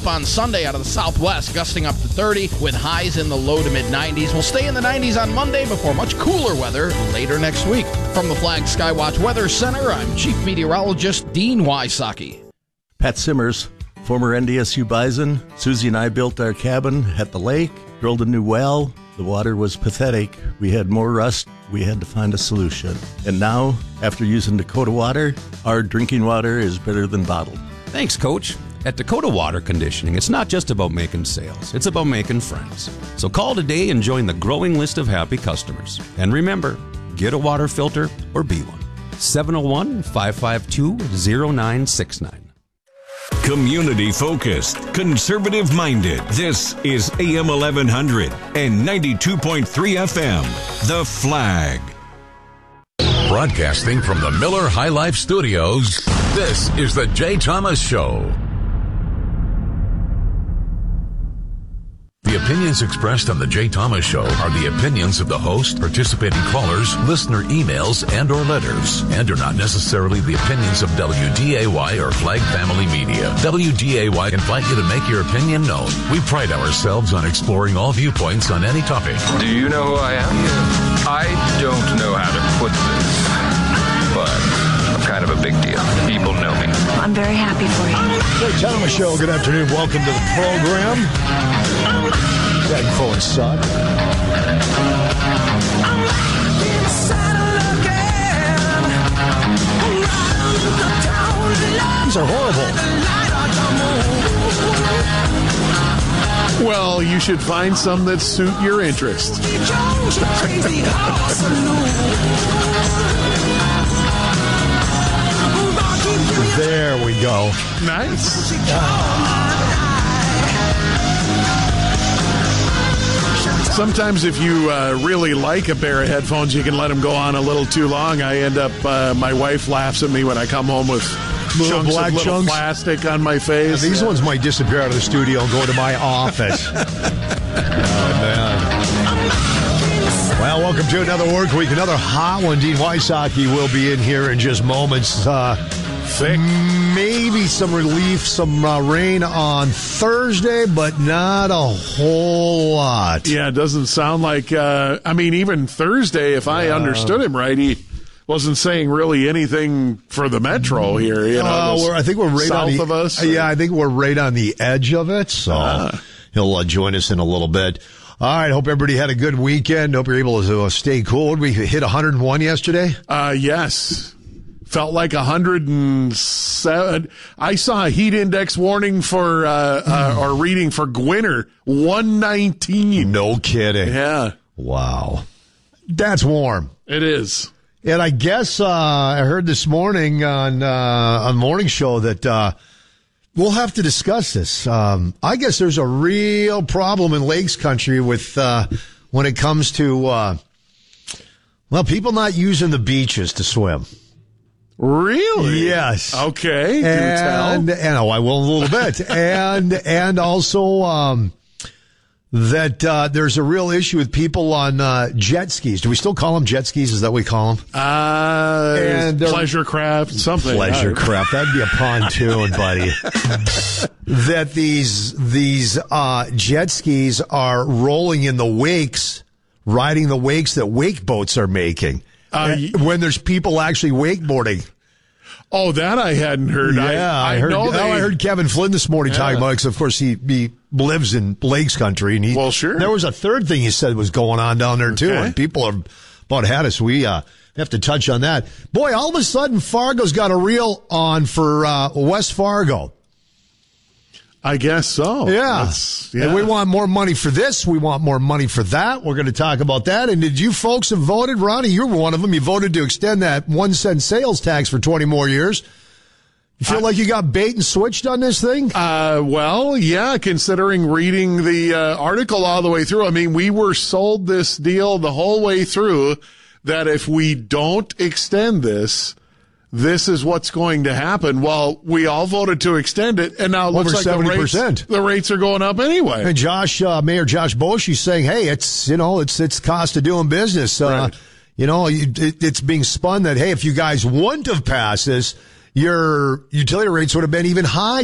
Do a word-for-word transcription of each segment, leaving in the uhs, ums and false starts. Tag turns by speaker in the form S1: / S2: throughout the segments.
S1: On Sunday out of the southwest, gusting up to thirty with highs in the low to mid nineties. We'll stay in the nineties on Monday before much cooler weather later next week. From the Flag Skywatch Weather Center, I'm Chief Meteorologist Dean Wysocki.
S2: Pat Simmers, former N D S U Bison. Susie and I built our cabin at the lake, drilled a new well. The water was pathetic. We had more rust. We had to find a solution. And now, after using Dakota Water, our drinking water is better than bottled.
S3: Thanks, Coach. At Dakota Water Conditioning, it's not just about making sales, it's about making friends. So call today and join the growing list of happy customers. And remember, get a water filter or be one. seven oh one, five five two, oh nine six nine.
S4: Community focused, conservative minded. This is A M eleven hundred and ninety-two point three F M. The Flag.
S5: Broadcasting from the Miller High Life Studios, this is the Jay Thomas Show. The opinions expressed on the Jay Thomas Show are the opinions of the host, participating callers, listener emails, and or letters, and are not necessarily the opinions of W D A Y or Flag Family Media. W D A Y invite you to make your opinion known. We pride ourselves on exploring all viewpoints on any topic.
S6: Do you know who I am? I don't know how to put this, but I'm kind of a big deal. People know me.
S7: I'm very happy for you.
S8: Jay Thomas Show, good afternoon. Welcome to the program. That phone sucked. These are horrible.
S9: Well, you should find some that suit your interest.
S8: There we go.
S9: Nice. Sometimes if you uh, really like a pair of headphones, you can let them go on a little too long. I end up, uh, my wife laughs at me when I come home with
S8: little
S9: chunks
S8: black
S9: of little
S8: chunks.
S9: plastic on my face.
S8: Yeah, these
S9: yeah.
S8: ones might disappear out of the studio and go to my office. Oh, man. Well, welcome to another work week, another hot one. Dean Wysocki will be in here in just moments. Uh,
S9: Thick.
S8: Maybe some relief, some uh, rain on Thursday, but not a whole lot.
S9: Yeah, it doesn't sound like, uh, I mean, even Thursday, if I uh, understood him right, he wasn't saying really anything for the Metro here. You know,
S8: uh, we're, I think we're right
S9: south
S8: on the,
S9: of us. Or?
S8: Yeah, I think we're right on the edge of it, so uh. he'll uh, join us in a little bit. All right, hope everybody had a good weekend. Hope you're able to uh, stay cool. We hit one hundred one yesterday?
S9: Uh, yes. Felt like one hundred seven. I saw a heat index warning for, uh, uh, or reading for Gwinner, one nineteen.
S8: No kidding.
S9: Yeah.
S8: Wow. That's warm.
S9: It is.
S8: And I guess, uh, I heard this morning on, uh, on Morning Show that, uh, we'll have to discuss this. Um, I guess there's a real problem in Lakes Country with, uh, when it comes to, uh, well, people not using the beaches to swim.
S9: Really?
S8: Yes.
S9: Okay. Do
S8: and,
S9: tell.
S8: And, oh, I will in a little bit. and, and also, um, that, uh, there's a real issue with people on, uh, jet skis. Do we still call them jet skis? Is that what we call them?
S9: Uh,
S8: and
S9: pleasure craft, something.
S8: Pleasure craft. That'd be a pontoon, buddy. That these, these, uh, jet skis are rolling in the wakes, riding the wakes that wake boats are making. Uh, when there's people actually wakeboarding.
S9: Oh, that I hadn't heard.
S8: Yeah,
S9: I, I,
S8: I heard.
S9: know
S8: oh,
S9: they,
S8: I heard Kevin Flynn this morning yeah. talking about it, because of course he, he lives in Lakes Country, and he.
S9: Well, sure.
S8: There was a third thing he said was going on down there too,
S9: okay.
S8: and people are about had us. We uh, have to touch on that. Boy, all of a sudden Fargo's got a reel on for uh, West Fargo.
S9: I guess so.
S8: Yeah.
S9: yeah.
S8: And we want more money for this. We want more money for that. We're going to talk about that. And did you folks have voted? Ronnie, you were one of them. You voted to extend that one cent sales tax for twenty more years. You feel I, like you got bait and switched on this thing?
S9: Uh, well, yeah, considering reading the uh, article all the way through. I mean, we were sold this deal the whole way through that if we don't extend this, this is what's going to happen. Well, we all voted to extend it, and now it looks
S8: Over
S9: like
S8: seventy percent.
S9: The rates, the rates are going up anyway.
S8: And Josh, uh, Mayor Josh Bosch's saying, hey, it's, you know, it's, it's cost of doing business. Uh,
S9: right.
S8: You know, it, it's being spun that, hey, if you guys wouldn't have passed this, your utility rates would have been even higher.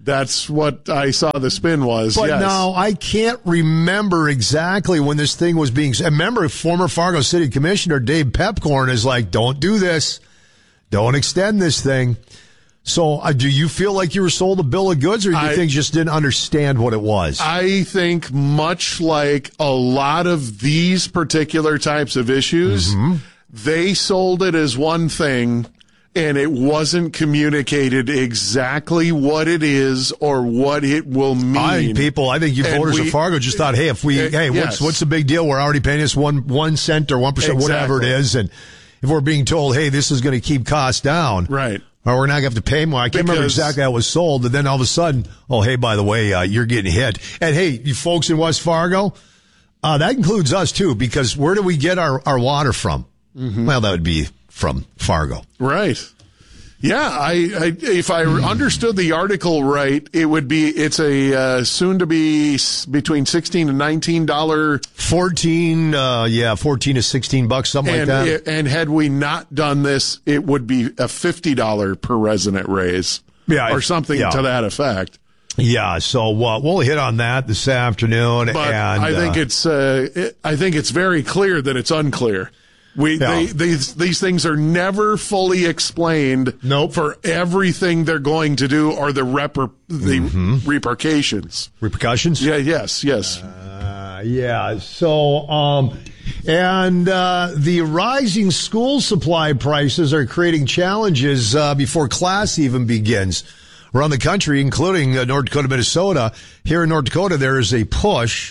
S9: That's what I saw the spin was.
S8: But
S9: yes.
S8: now I can't remember exactly when this thing was being. I remember former Fargo City Commissioner Dave Pepcorn is like, "Don't do this, don't extend this thing." So, uh, do you feel like you were sold a bill of goods, or do you
S9: I,
S8: think you just didn't understand what it was?
S9: I think much like a lot of these particular types of issues, mm-hmm. they sold it as one thing. And it wasn't communicated exactly what it is or what it will mean.
S8: I think people, I think you
S9: and
S8: voters
S9: we,
S8: of Fargo just thought, hey, if we, uh, hey, yes. what's what's the big deal? We're already paying this one one cent or one percent,
S9: exactly.
S8: whatever it is, and if we're being told, hey, this is going to keep costs down,
S9: right?
S8: Or we're not going to have to pay more. I can't because, remember exactly how it was sold, and then all of a sudden, oh, hey, by the way, uh, you're getting hit. And hey, you folks in West Fargo, uh, that includes us too, because where do we get our our water from? Mm-hmm. Well, that would be from Fargo,
S9: right? Yeah, I, I if I understood the article right, it would be it's a uh, soon to be between sixteen and nineteen dollar,
S8: fourteen, uh, yeah, fourteen to sixteen bucks, something
S9: and,
S8: like that.
S9: And had we not done this, it would be a fifty dollar per resident raise,
S8: yeah,
S9: or something
S8: yeah.
S9: to that effect.
S8: Yeah, so uh, we'll hit on that this afternoon.
S9: But
S8: and,
S9: I think
S8: uh,
S9: it's uh, it, I think it's very clear that it's unclear. We
S8: yeah.
S9: they, these these things are never fully explained
S8: nope.
S9: for everything they're going to do or the reper, the
S8: mm-hmm.
S9: repercussions.
S8: Repercussions?
S9: Yeah, yes, yes.
S8: Uh, yeah. So um and uh the rising school supply prices are creating challenges uh before class even begins around the country, including uh, North Dakota, Minnesota. Here in North Dakota, there is a push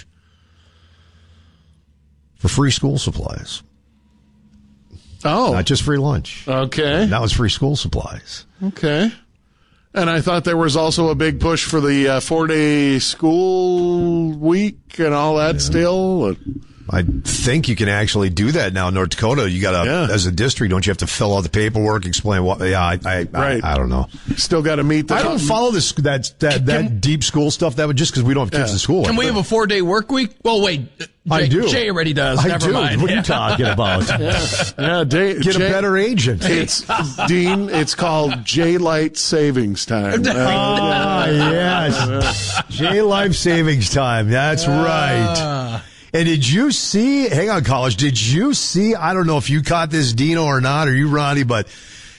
S8: for free school supplies.
S9: Oh.
S8: Not just free lunch.
S9: Okay.
S8: That was free school supplies.
S9: Okay. And I thought there was also a big push for the uh, four-day school week and all that yeah. still.
S8: I think you can actually do that now in North Dakota. You got to, yeah. as a district, don't you have to fill out the paperwork, explain what? Yeah, I, I,
S9: right.
S8: I, I don't know.
S9: Still got to meet the.
S8: I don't follow this that that, that can, deep school stuff. That would just because we don't have kids
S1: yeah.
S8: in school.
S1: Can we
S8: but,
S1: have a four day work week? Well, wait. Jay,
S8: I do.
S1: Jay already does.
S8: I
S1: Never
S8: do.
S1: mind.
S8: What are you talking about?
S9: yeah, yeah Jay,
S8: get
S9: Jay,
S8: a better agent.
S9: It's Dean. It's called J Light Savings Time.
S8: Ah, yes, J Life Savings Time. That's uh. right. And did you see, hang on, College, did you see, I don't know if you caught this, Dino, or not, or you, Ronnie, but,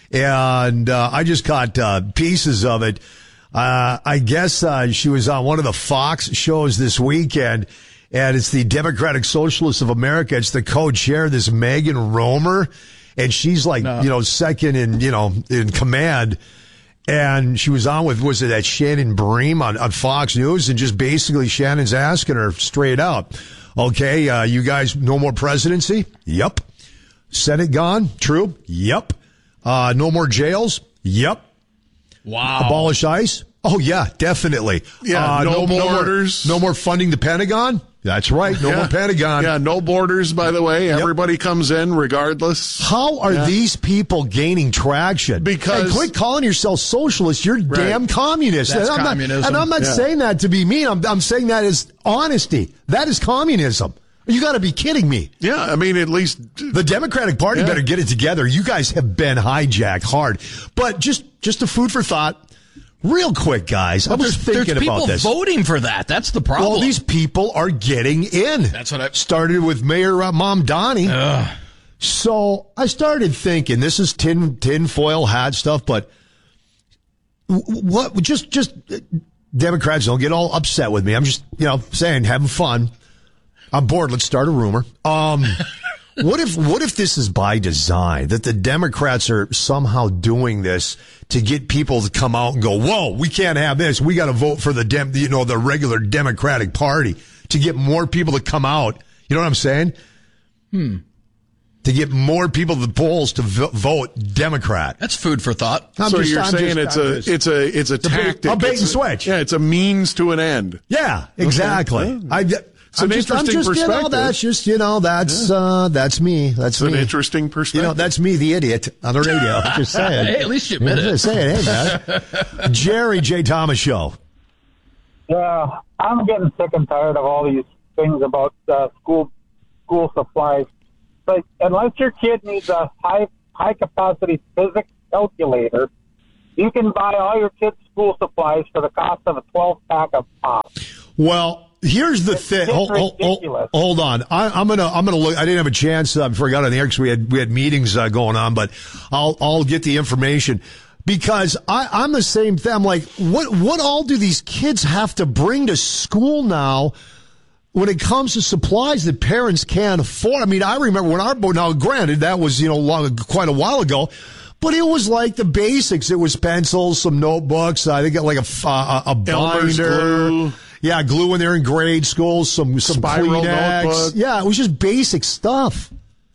S8: and uh, I just caught uh, pieces of it. Uh, I guess uh, she was on one of the Fox shows this weekend, and it's the Democratic Socialists of America. It's the co-chair, this Megan Romer, and she's like, no. you know, second in, you know, in command. And she was on with, was it that Shannon Bream on, on Fox News? And just basically Shannon's asking her straight out, okay, uh, you guys, no more presidency? Yep. Senate gone? True? Yep. Uh, no more jails? Yep.
S1: Wow.
S8: Abolish ICE? Oh, yeah, definitely.
S9: Yeah,
S8: uh,
S9: no,
S8: no
S9: borders.
S8: No more, no more funding the Pentagon? That's right. No
S9: yeah.
S8: more Pentagon.
S9: Yeah, no borders, by the way. Yep. Everybody comes in regardless.
S8: How are yeah. these people gaining traction?
S9: Because.
S8: And quit calling yourself socialist. You're right. damn communist.
S1: That's
S8: and I'm
S1: communism.
S8: Not, and I'm not yeah. saying that to be mean. I'm, I'm saying that as honesty. That is communism. You got to be kidding me.
S9: Yeah, I mean, at least.
S8: The Democratic Party yeah. better get it together. You guys have been hijacked hard. But just, just a food for thought. Real quick, guys.
S1: Well,
S8: I was
S1: there's,
S8: thinking
S1: there's
S8: about this.
S1: People voting for that. That's the problem.
S8: All these people are getting in.
S1: That's what I
S8: started with Mayor uh, Mom Donnie.
S1: Ugh.
S8: So I started thinking, this is tin tinfoil hat stuff, but what? Just, just Democrats don't get all upset with me. I'm just, you know, saying, having fun. I'm bored. Let's start a rumor. Um. What if, what if this is by design, that the Democrats are somehow doing this to get people to come out and go, whoa, we can't have this. We got to vote for the dem, you know, the regular Democratic Party to get more people to come out. You know what I'm saying?
S1: Hmm.
S8: To get more people to the polls to vo- vote Democrat.
S1: That's food for thought.
S9: I'm so just, you're I'm saying just, it's, a, it's a, it's a, it's a tactic.
S8: A bait
S9: it's
S8: and
S9: a,
S8: switch.
S9: Yeah, it's a means to an end.
S8: Yeah, exactly.
S9: Okay.
S8: I,
S9: It's an
S8: I'm just,
S9: interesting
S8: I'm just,
S9: perspective.
S8: You know, that's just, you know, that's, yeah. uh, that's me. That's
S9: it's
S8: me.
S9: an interesting perspective.
S8: You know, that's me, the idiot, on the radio. Just saying.
S1: Hey, at least you admit it.
S8: Say it, hey, man. Jerry, J. Thomas Show.
S10: Yeah, I'm getting sick and tired of all these things about uh, school school supplies. But unless your kid needs a high high capacity physics calculator, you can buy all your kids' school supplies for the cost of a twelve pack of pop.
S8: Well, here's the thing. Hold, hold, hold, hold on. I, I'm gonna I'm gonna look. I didn't have a chance uh, before I got on the air because we had we had meetings uh, going on, but I'll I'll get the information. Because I, I'm the same thing. I'm like, what what all do these kids have to bring to school now when it comes to supplies that parents can't afford? I mean, I remember when our boy, now granted, that was, you know, long, quite a while ago, but it was like the basics. It was pencils, some notebooks. I think like a, a, a binder.
S9: Glue.
S8: Yeah, glue in there in grade school, some, some
S9: Spiral
S8: Kleenex.
S9: notebook.
S8: Yeah, it was just basic stuff.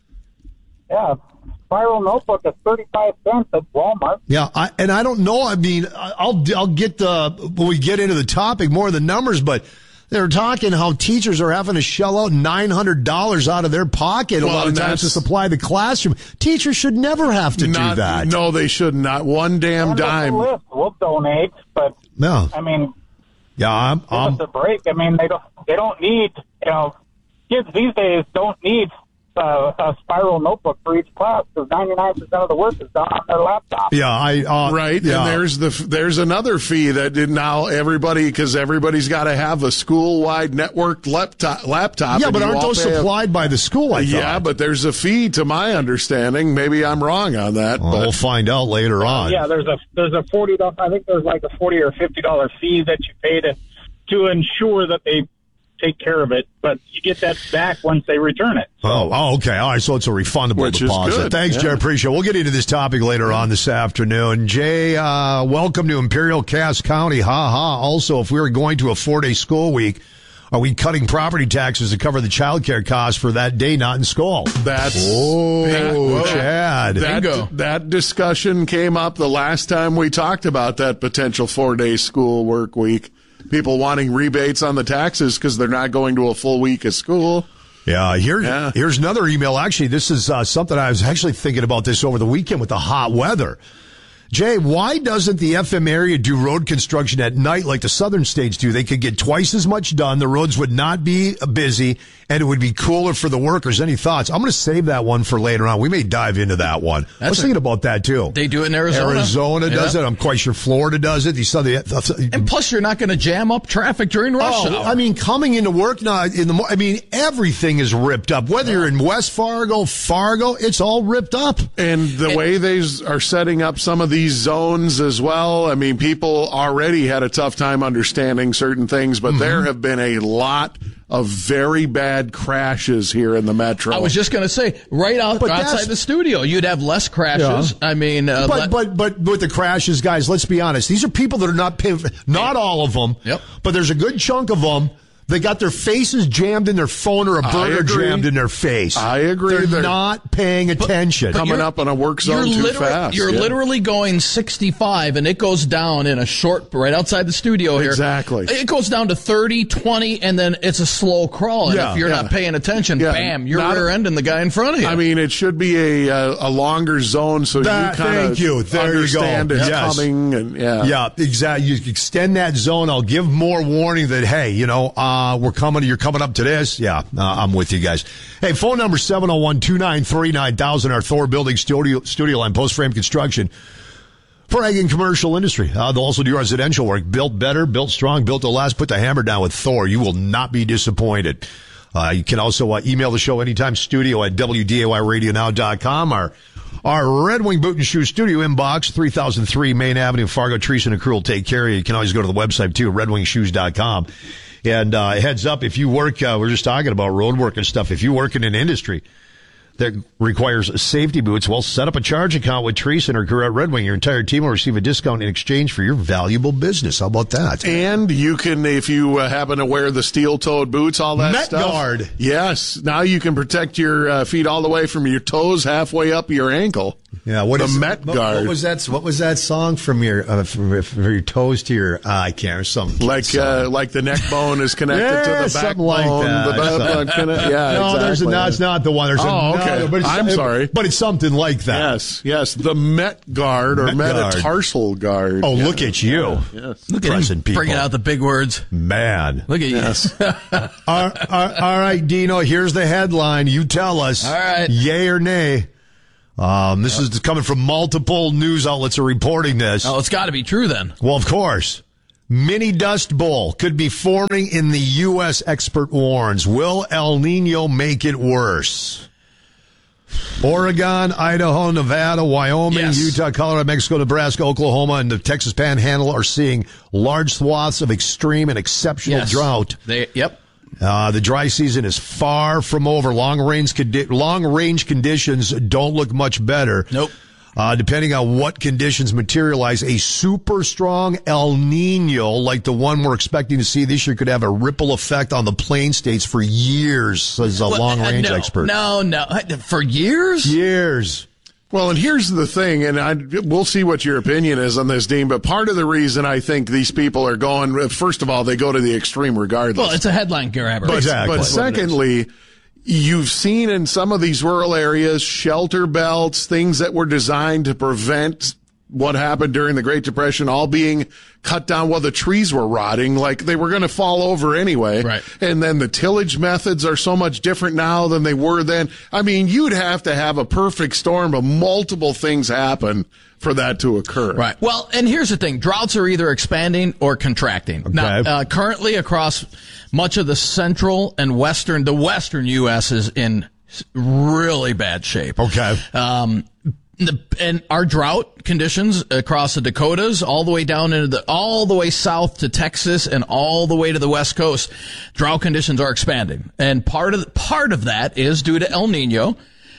S10: Yeah. Spiral notebook is thirty-five cents at Walmart.
S8: Yeah, I, and I don't know. I mean, I'll I'll get the when we get into the topic more of the numbers, but they're talking how teachers are having to shell out nine hundred dollars out of their pocket
S9: well,
S8: a lot of times to supply the classroom. Teachers should never have to
S9: not,
S8: do that.
S9: No, they should not. One damn
S10: Send us a
S9: dime.
S10: list. We'll donate, but
S8: No.
S10: I mean,
S8: Yeah, I'm.
S10: give
S8: I'm
S10: us a break. I mean, they don't they don't need, you know, kids these days don't need uh, a spiral notebook for each class because ninety-nine percent of the work is done on their laptop.
S8: yeah, I uh,
S9: Right,
S8: yeah.
S9: and there's the there's another fee that did now everybody because everybody's got to have a school-wide networked laptop. laptop
S8: yeah,
S9: and
S8: but
S9: you
S8: aren't
S9: all
S8: those
S9: pay a-
S8: supplied by the school? I
S9: Yeah,
S8: thought.
S9: but there's a fee to my understanding. Maybe I'm wrong on that.
S8: Well,
S9: but
S8: we'll find out later on.
S10: Yeah, there's a there's a forty. I think there's like a forty or fifty dollar fee that you pay to to ensure that they take care of it, but you get that back once they return it.
S8: Oh, oh, okay. All right, so it's a refundable
S9: Which is
S8: deposit.
S9: good.
S8: Thanks,
S9: Yeah.
S8: Jay. Appreciate it. We'll get into this topic later on this afternoon. Jay, uh, welcome to Imperial Cass County. Ha ha. Also, if we were going to a four-day school week, are we cutting property taxes to cover the child care costs for that day not in school?
S9: That's
S8: Oh,
S9: that,
S8: Chad.
S1: Bingo.
S9: That, that discussion came up the last time we talked about that potential four-day school work week. People wanting rebates on the taxes because they're not going to a full week of school.
S8: Yeah, here,
S9: Yeah.
S8: here's another email. Actually, this is uh, something I was actually thinking about this over the weekend with the hot weather. Jay, why doesn't the F M area do road construction at night like the southern states do? They could get twice as much done. The roads would not be busy, and it would be cooler for the workers. Any thoughts? I'm going to save that one for later on. We may dive into that one. I was
S1: a-
S8: thinking about that, too.
S1: They do it in Arizona.
S8: Arizona does
S1: Yeah.
S8: it. I'm quite sure Florida does it. These other,
S1: And plus, you're not going to jam up traffic during rush
S8: Oh,
S1: hour.
S8: I mean, coming into work now in the mo- I mean, everything is ripped up. Whether you're in West Fargo, Fargo, it's all ripped up.
S9: And the way they are setting up some of these zones as well, I mean, people already had a tough time understanding certain things, but
S8: Mm-hmm.
S9: there have been a lot of very bad crashes here in the metro.
S1: I was just going to say, right out,
S8: But that's-
S1: outside the studio, you'd have less crashes. I mean, uh,
S8: But
S1: le-
S8: but but with the crashes, guys, let's be honest. These are people that are not paying. Not all of them.
S1: Yep.
S8: But there's a good chunk of them. They got their faces jammed in their phone or a
S9: I
S8: burger
S9: agree.
S8: jammed in their face.
S9: I agree.
S8: They're
S9: They're-
S8: not paying attention.
S1: but
S9: coming
S1: you're-
S9: up on a work zone
S1: you're
S9: too
S1: literally,
S9: fast.
S1: You're
S9: yeah.
S1: literally going sixty-five, and it goes down in a short, right outside the studio here.
S9: Exactly.
S1: It goes down to thirty, twenty, and then it's a slow crawl. And
S8: Yeah,
S1: if you're
S9: yeah.
S1: not paying attention,
S9: Yeah,
S1: bam, you're
S9: not-
S1: rear-ending the guy in front of you.
S9: I mean, it should be a a, a longer zone so
S8: That-
S9: you kind
S8: thank
S9: of
S8: you. There you go.
S9: understand it's
S8: Yes.
S9: coming. And yeah,
S8: Yeah, exactly. You extend that zone. I'll give more warning that, hey, you know, uh, we're coming, you're coming up to this. Yeah, uh, I'm with you guys. Hey, phone number seven oh one, two nine three, nine thousand, our Thor Building studio, studio line, post frame construction for ag and commercial industry. Uh, they'll also do residential work. Built better, built strong, built to last. Put the hammer down with Thor. You will not be disappointed. Uh, you can also uh, email the show anytime, studio at W D A Y radio now dot com. Our Our Red Wing Boot and Shoe studio inbox, three thousand three Main Avenue, Fargo. Teresa and the crew will take care of you. You can always go to the website, too, red wing shoes dot com. And uh, heads up, if you work, uh, we're just talking about road work and stuff. If you work in an industry that requires safety boots, well, set up a charge account with Teresa and her crew at Red Wing. Your entire team will receive a discount in exchange for your valuable business. How about that?
S9: And you can, if you uh, happen to wear the steel-toed boots, all that
S8: Met
S9: stuff.
S8: Guard.
S9: Yes. Now you can protect your uh, feet all the way from your toes halfway up your ankle.
S8: Yeah, what
S9: the
S8: is
S9: Met
S8: what,
S9: Guard.
S8: What was that? What was that song from your uh, from, from your toes to your? Uh, I can't. Or some
S9: Like uh, like the neck bone is connected
S8: Yeah,
S9: to the
S8: something
S9: backbone.
S8: like that.
S9: The backbone connect- yeah,
S8: no,
S9: exactly.
S8: there's a, no, it's not the one. There's
S9: Oh,
S8: a,
S9: okay.
S8: no, but it's,
S9: I'm
S8: it-
S9: sorry.
S8: but it's something like that.
S9: Yes, yes. The Met Guard or
S8: Met Guard.
S9: metatarsal guard.
S8: Oh,
S9: Yeah.
S8: look at you,
S9: Yes.
S1: Look at
S8: pressing
S1: him
S8: people.
S1: bringing out the big words.
S8: Man.
S1: Look at you.
S9: Yes.
S8: all, all, all right, Dino. Here's the headline. You tell us.
S1: All right.
S8: Yay or nay? Um, this is coming from multiple news outlets are reporting this.
S1: Oh, it's got to be true then.
S8: Well, of course. Mini Dust Bowl could be forming in the U S, expert warns. Will El Nino make it worse? Oregon, Idaho, Nevada, Wyoming,
S1: Yes.
S8: Utah, Colorado, Mexico, Nebraska, Oklahoma, and the Texas Panhandle are seeing large swaths of extreme and exceptional
S1: Yes.
S8: drought.
S1: They, yep.
S8: Uh, the dry season is far from over. Long range, condi- long range conditions don't look much better.
S1: Nope.
S8: Uh, depending on what conditions materialize, a super strong El Nino, like the one we're expecting to see this year, could have a ripple effect on the plain states for years, says a
S1: Well,
S8: long range
S1: uh, no,
S8: expert.
S1: No, no. For years?
S8: Years.
S9: Well, and here's the thing, and I, we'll see what your opinion is on this, Dean, but part of the reason I think these people are going, first of all, they go to the extreme regardless.
S1: Well, it's a headline grabber.
S9: But,
S8: Exactly.
S9: but secondly, you've seen in some of these rural areas shelter belts, things that were designed to prevent what happened during the Great Depression, all being cut down while the trees were rotting, like they were going to fall over anyway.
S1: Right.
S9: And then the tillage methods are so much different now than they were then. I mean, you'd have to have a perfect storm of multiple things happen for that to occur.
S1: Right. Well, and here's the thing. Droughts are either expanding or contracting. Now, uh, currently across much of the central and western, the western U S is in really bad shape.
S8: Okay.
S1: Um, the, and our drought conditions across the Dakotas, all the way down into the, all the way south to Texas and all the way to the West Coast, drought conditions are expanding. And part of, the, part of that is due to El Nino.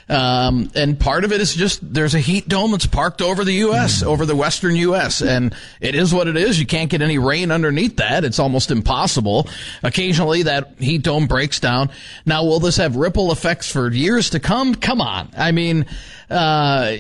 S1: Um, and part of it is just there's a heat dome that's parked over the U S, mm. over the western U S, and it is what it is. You can't get any rain underneath that. It's almost impossible. Occasionally that heat dome breaks down. Now, will this have ripple effects for years to come? Come on. I mean, uh,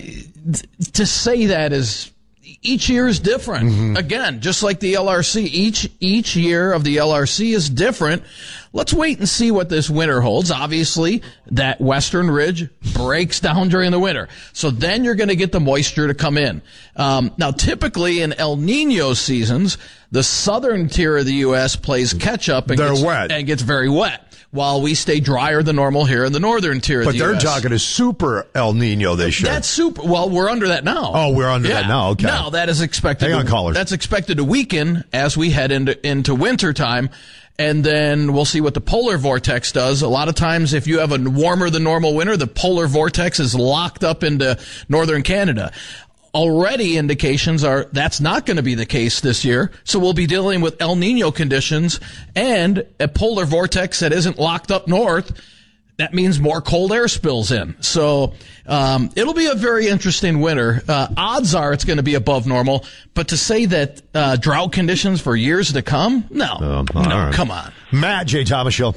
S1: to say that is, each year is different. Mm-hmm. Again, just like the L R C, each each year of the L R C is different. Let's wait and see what this winter holds. Obviously, that western ridge breaks down during the winter. So then you're going to get the moisture to come in. Um, now, typically in El Nino seasons, the southern tier of the U S plays catch up and,
S8: They're
S1: gets,
S8: wet.
S1: and gets very wet, while we stay drier than normal here in the northern tier of
S8: But
S1: the
S8: they're
S1: U S.
S8: talking a super El Nino this year.
S1: That's super. Well, we're under that now.
S8: Oh, we're under
S1: yeah.
S8: that now. Okay.
S1: Now that is expected.
S8: Hang on,
S1: to,
S8: callers.
S1: That's expected to weaken as we head into into winter time, and then we'll see what the polar vortex does. A lot of times, if you have a warmer than normal winter, the polar vortex is locked up into northern Canada. Already indications are that's not going to be the case this year. So we'll be dealing with El Nino conditions and a polar vortex that isn't locked up north. That means more cold air spills in. So um, it'll be a very interesting winter. Uh, odds are it's going to be above normal. But to say that uh, drought conditions for years to come, no.
S8: Um,
S1: no,
S8: right.
S1: Come on.
S8: Matt, Jay Thomas Show.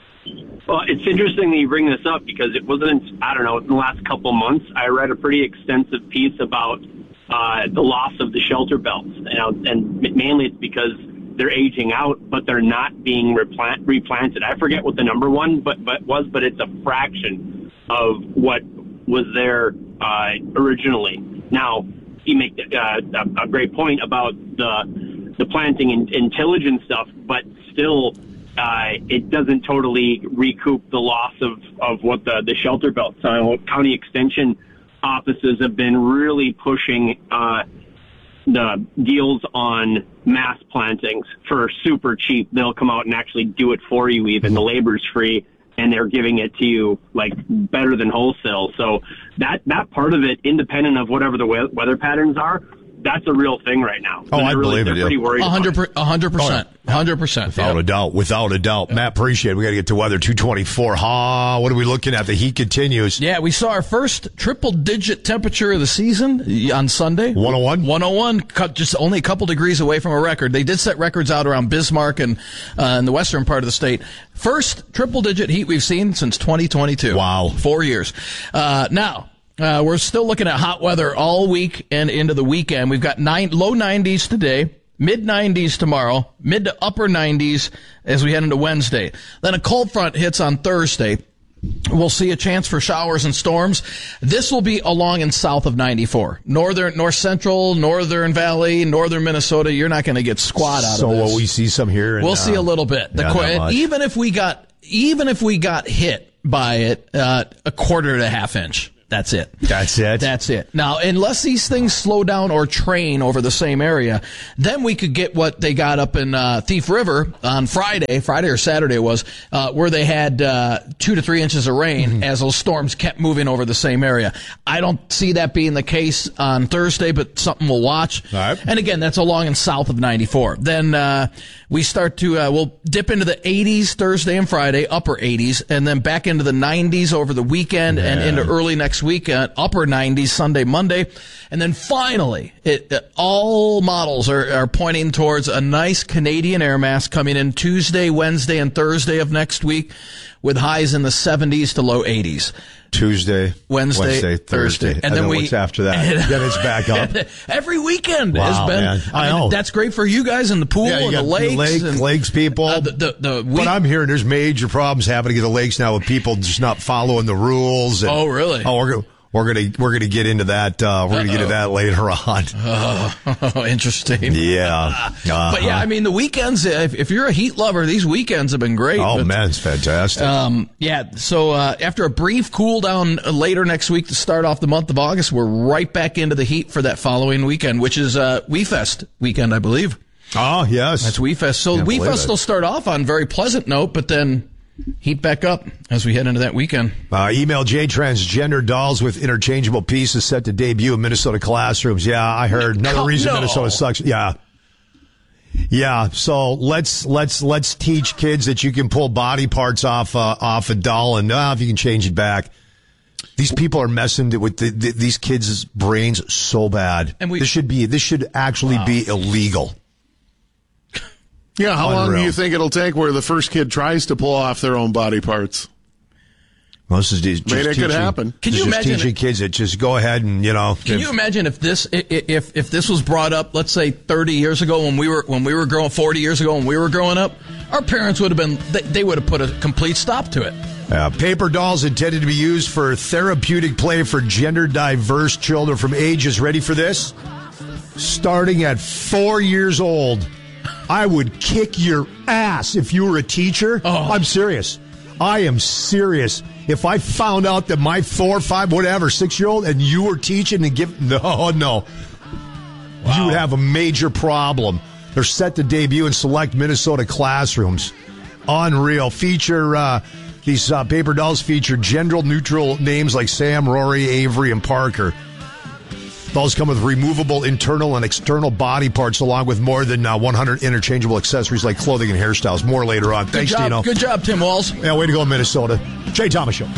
S11: Well, it's interesting that you bring this up because it wasn't, I don't know, in the last couple months, I read a pretty extensive piece about uh, the loss of the shelter belts. You know, and mainly it's because they're aging out, but they're not being replant, replanted. I forget what the number one but, but was, but it's a fraction of what was there uh, originally. Now, you make uh, a, a great point about the, the planting and, and tillage and stuff, but still... Uh, it doesn't totally recoup the loss of, of what the, the shelter belt. So county extension offices have been really pushing uh, the deals on mass plantings for super cheap. They'll come out and actually do it for you even. The labor's free, and they're giving it to you like better than wholesale. So that, that part of it, independent of whatever the we- weather patterns are, that's a real thing right now.
S8: Oh, I
S11: really,
S8: believe it.
S11: They're pretty
S8: Yeah.
S11: worried.
S1: A hundred percent. A hundred percent.
S8: Without a doubt. Without a doubt. Yeah. Matt, appreciate it. We got to get to weather. two twenty-four. Ha! What are we looking at? The heat continues.
S1: Yeah, we saw our first triple-digit temperature of the season on Sunday.
S8: one oh one?
S1: one oh one, cut just only a couple degrees away from a record. They did set records out around Bismarck and uh, in the western part of the state. First triple-digit heat we've seen since twenty twenty-two.
S8: Wow.
S1: Four years. Uh, now... Uh, we're still looking at hot weather all week and into the weekend. We've got nine, low nineties today, mid nineties tomorrow, mid to upper nineties as we head into Wednesday. Then a cold front hits on Thursday. We'll see a chance for showers and storms. This will be along and south of ninety-four. Northern, north central, northern valley, northern Minnesota. You're not going to get squat out
S8: so
S1: of this.
S8: So will we see some here? In,
S1: we'll uh, see a little bit. The
S8: yeah,
S1: qu-
S8: not much.
S1: Even if we got, even if we got hit by it, uh, a quarter to a half inch. That's it.
S8: That's it.
S1: That's it. Now, unless these things slow down or train over the same area, then we could get what they got up in uh, Thief River on Friday, Friday or Saturday it was, uh, where they had uh, two to three inches of rain mm-hmm. as those storms kept moving over the same area. I don't see that being the case on Thursday, but something we'll watch.
S8: All right.
S1: And again, that's along and south of ninety-four. Then uh, we start to, uh, we'll dip into the eighties Thursday and Friday, upper eighties, and then back into the nineties over the weekend yeah. and into early next week, uh, upper nineties Sunday, Monday. And then finally, it, uh, all models are, are pointing towards a nice Canadian air mass coming in Tuesday, Wednesday, and Thursday of next week with highs in the seventies to low eighties.
S8: Tuesday,
S1: Wednesday,
S8: Wednesday Thursday.
S1: Thursday. And,
S8: and
S1: then,
S8: then
S1: we,
S8: what's after that?
S1: And,
S8: then it's back up.
S1: Every weekend
S8: wow,
S1: has been.
S8: Man. I, I know.
S1: That's great for you guys in the pool
S8: yeah, you
S1: and
S8: got
S1: the lakes.
S8: Lake,
S1: and,
S8: lakes people.
S1: Uh, the, the, the week-
S8: but I'm hearing there's major problems happening at the lakes now with people just not following the rules. And,
S1: oh, really?
S8: Oh, we're going We're gonna we're gonna get into that. Uh, we're Uh-oh. gonna get into that later on.
S1: Oh, interesting.
S8: Yeah, uh-huh.
S1: But yeah, I mean the weekends. If, if you're a heat lover, these weekends have been great.
S8: Oh
S1: but,
S8: man, it's fantastic.
S1: Um, yeah. So uh, after a brief cool down later next week to start off the month of August, we're right back into the heat for that following weekend, which is uh, WeFest weekend, I believe.
S8: Oh yes,
S1: that's WeFest. So WeFest will start off on a very pleasant note, but then heat back up as we head into that weekend.
S8: Uh, email J transgender dolls with interchangeable pieces set to debut in Minnesota classrooms. Yeah, I heard. Another
S1: oh,
S8: reason
S1: no.
S8: Minnesota sucks. Yeah. Yeah, so let's let's let's teach kids that you can pull body parts off uh, off a doll and uh, if you can change it back. These people are messing with the, the, these kids' brains so bad. And we, this should be this should actually wow. be illegal.
S9: Yeah, how
S8: Unreal.
S9: long do you think it'll take where the first kid tries to pull off their own body parts?
S8: Well, this is just
S9: I mean, it
S8: teaching,
S9: could happen.
S1: Can you
S8: just
S1: imagine
S8: teaching
S1: it,
S8: kids that just go ahead and you know?
S1: Can
S8: if,
S1: you imagine if this if if this was brought up, let's say thirty years ago when we were when we were growing, forty years ago when we were growing up, our parents would have been they, they would have put a complete stop to it.
S8: Uh, paper dolls intended to be used for therapeutic play for gender diverse children from ages. Ready for this? Starting at four years old. I would kick your ass if you were a teacher.
S1: Oh.
S8: I'm serious. I am serious. If I found out that my four, five, whatever, six-year-old, and you were teaching and give, no, no. Wow. You would have a major problem. They're set to debut in select Minnesota classrooms. Unreal. Feature, uh, these uh, paper dolls feature gender-neutral names like Sam, Rory, Avery, and Parker. Dolls come with removable internal and external body parts along with more than uh, one hundred interchangeable accessories like clothing and hairstyles. More later on.
S1: Good
S8: Thanks,
S1: job.
S8: Dino.
S1: Good job, Tim Walls.
S8: Yeah, way to go, Minnesota. Jay Thomas Show.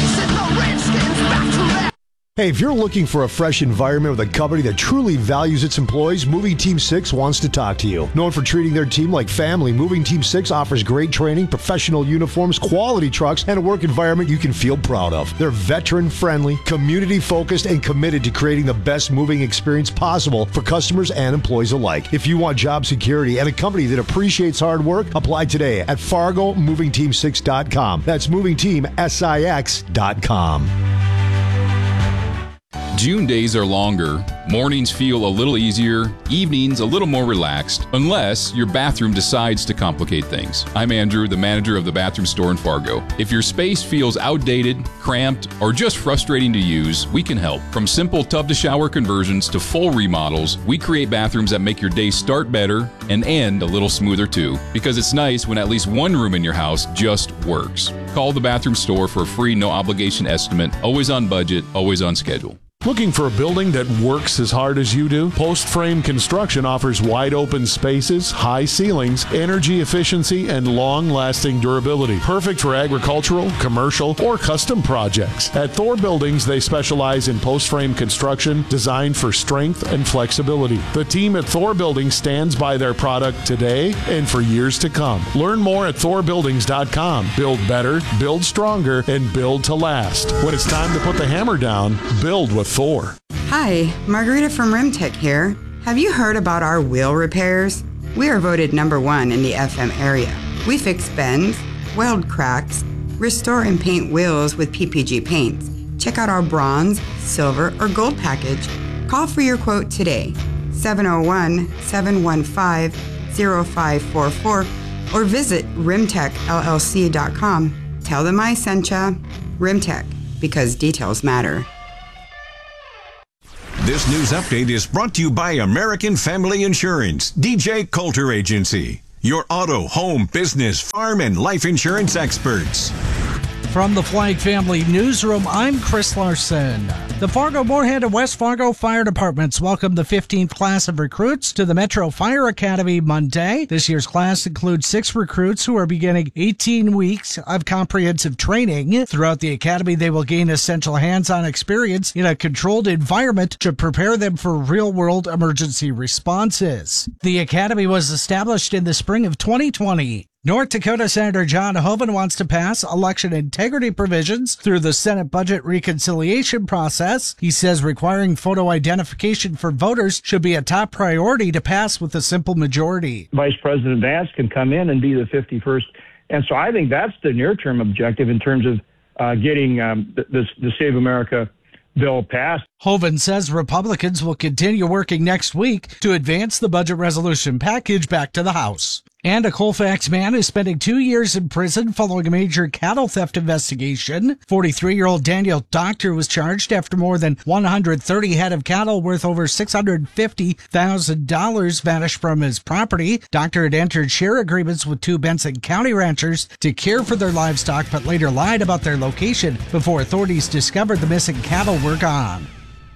S8: Hey, if you're looking for a fresh environment with a company that truly values its employees, Moving Team six wants to talk to you. Known for treating their team like family, Moving Team six offers great training, professional uniforms, quality trucks, and a work environment you can feel proud of. They're veteran-friendly, community-focused, and committed to creating the best moving experience possible for customers and employees alike. If you want job security and a company that appreciates hard work, apply today at fargo moving team six dot com. That's moving team six dot com.
S12: June days are longer, mornings feel a little easier, evenings a little more relaxed, unless your bathroom decides to complicate things. I'm Andrew, the manager of the bathroom store in Fargo. If your space feels outdated, cramped, or just frustrating to use, we can help. From simple tub-to-shower conversions to full remodels, we create bathrooms that make your day start better and end a little smoother too, because it's nice when at least one room in your house just works. Call the bathroom store for a free no-obligation estimate, always on budget, always on schedule.
S9: Looking for a building that works as hard as you do? Post Frame Construction offers wide open spaces, high ceilings, energy efficiency, and long-lasting durability. Perfect for agricultural, commercial, or custom projects. At Thor Buildings, they specialize in post frame construction designed for strength and flexibility. The team at Thor Buildings stands by their product today and for years to come. Learn more at thor buildings dot com. Build better, build stronger, and build to last. When it's time to put the hammer down, build with Thor.
S13: Hi, Margarita from Rimtech here. Have you heard about our wheel repairs? We are voted number one in the F M area. We fix bends, weld cracks, restore and paint wheels with P P G paints. Check out our bronze, silver, or gold package. Call for your quote today, seven oh one, seven one five, oh five four four, or visit rimtech L L C dot com. Tell them I sent ya. Rimtech, because details matter.
S4: This news update is brought to you by American Family Insurance, D J Coulter Agency, your auto, home, business, farm, and life insurance experts.
S14: From the Flag Family Newsroom, I'm Chris Larson. The Fargo, Moorhead, and West Fargo Fire Departments welcome the fifteenth class of recruits to the Metro Fire Academy Monday. This year's class includes six recruits who are beginning eighteen weeks of comprehensive training. Throughout the academy, they will gain essential hands-on experience in a controlled environment to prepare them for real-world emergency responses. The academy was established in the spring of twenty twenty. North Dakota Senator John Hoeven wants to pass election integrity provisions through the Senate budget reconciliation process. He says requiring photo identification for voters should be a top priority to pass with a simple majority.
S15: Vice President Vance can come in and be the fifty-first. And so I think that's the near-term objective in terms of uh, getting um, the, the, the Save America bill passed.
S14: Hoeven says Republicans will continue working next week to advance the budget resolution package back to the House. And a Colfax man is spending two years in prison following a major cattle theft investigation. forty-three-year-old Daniel Doctor was charged after more than one hundred thirty head of cattle worth over six hundred fifty thousand dollars vanished from his property. Doctor had entered share agreements with two Benson County ranchers to care for their livestock, but later lied about their location before authorities discovered the missing cattle were gone.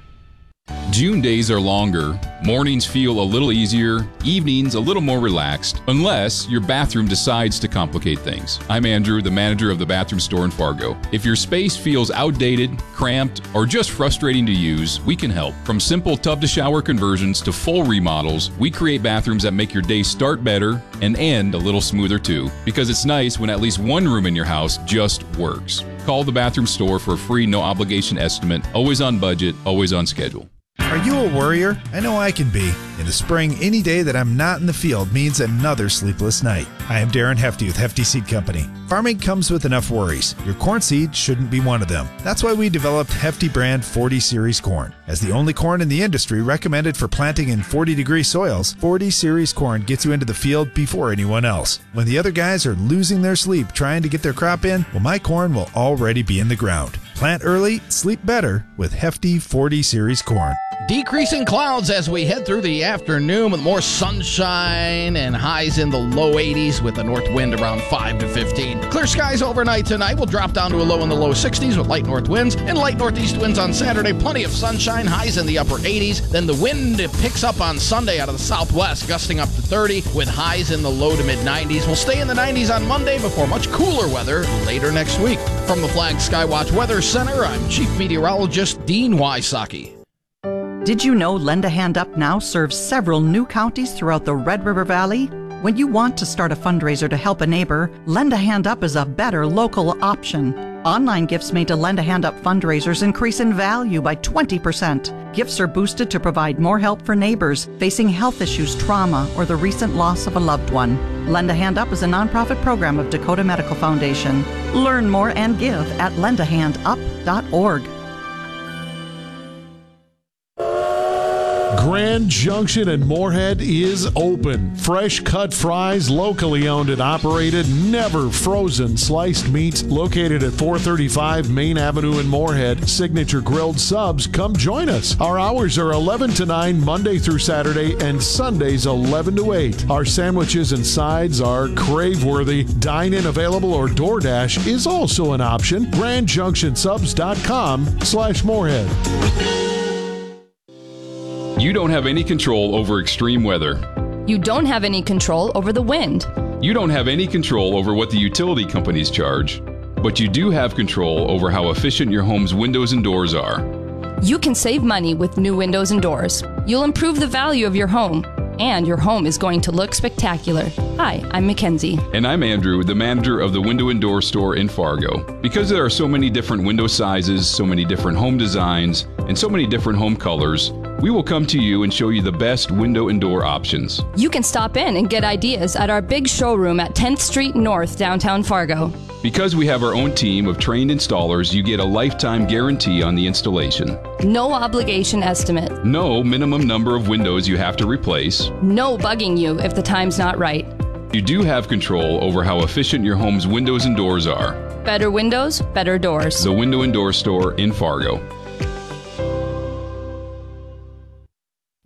S12: June days are longer, mornings feel a little easier, evenings a little more relaxed, unless your bathroom decides to complicate things. I'm Andrew, the manager of the bathroom store in Fargo. If your space feels outdated, cramped, or just frustrating to use, we can help. From simple tub-to-shower conversions to full remodels, we create bathrooms that make your day start better and end a little smoother too, because it's nice when at least one room in your house just works. Call the bathroom store for a free no-obligation estimate, always on budget, always on schedule.
S16: Are you a worrier? I know I can be. In the spring, any day that I'm not in the field means another sleepless night. I am Darren Hefty with Hefty Seed Company. Farming comes with enough worries. Your corn seed shouldn't be one of them. That's why we developed Hefty brand forty series corn. As the only corn in the industry recommended for planting in forty degree soils, forty series corn gets you into the field before anyone else. When the other guys are losing their sleep trying to get their crop in, well, my corn will already be in the ground. Plant early, sleep better with Hefty forty series corn.
S1: Decreasing clouds as we head through the afternoon with more sunshine and highs in the low eighties with a north wind around five to fifteen. Clear skies overnight tonight. We'll drop down to a low in the low sixties with light north winds and light northeast winds on Saturday. Plenty of sunshine, highs in the upper eighties. Then the wind picks up on Sunday out of the southwest, gusting up to thirty with highs in the low to mid nineties. We'll stay in the nineties on Monday before much cooler weather later next week. From the Flag Skywatch Weather Center, I'm Chief Meteorologist Dean Wysocki.
S17: Did you know Lend a Hand Up Now serves several new counties throughout the Red River Valley? When you want to start a fundraiser to help a neighbor, Lend a Hand Up is a better local option. Online gifts made to Lend a Hand Up fundraisers increase in value by twenty percent. Gifts are boosted to provide more help for neighbors facing health issues, trauma, or the recent loss of a loved one. Lend a Hand Up is a nonprofit program of Dakota Medical Foundation. Learn more and give at lend a hand up dot org.
S9: Grand Junction in Moorhead is open. Fresh cut fries, locally owned and operated, never frozen sliced meats, located at four thirty-five Main Avenue in Moorhead. Signature grilled subs. Come join us. Our hours are eleven to nine Monday through Saturday and Sundays eleven to eight. Our sandwiches and sides are crave-worthy. Dine-in available or DoorDash is also an option. grand junction subs dot com slash Moorhead.
S12: You don't have any control over extreme weather.
S18: You don't have any control over the wind.
S12: You don't have any control over what the utility companies charge. But you do have control over how efficient your home's windows and doors are.
S18: You can save money with new windows and doors. You'll improve the value of your home, and your home is going to look spectacular. Hi, I'm Mackenzie.
S12: And I'm Andrew, the manager of the Window and Door Store in Fargo. Because there are so many different window sizes, so many different home designs, and so many different home colors, we will come to you and show you the best window and door options.
S18: You can stop in and get ideas at our big showroom at tenth Street North, downtown Fargo.
S12: Because we have our own team of trained installers, you get a lifetime guarantee on the installation.
S18: No obligation estimate.
S12: No minimum number of windows you have to replace.
S18: No bugging you if the time's not right.
S12: You do have control over how efficient your home's windows and doors are.
S18: Better windows, better doors.
S12: The Window and Door Store in Fargo.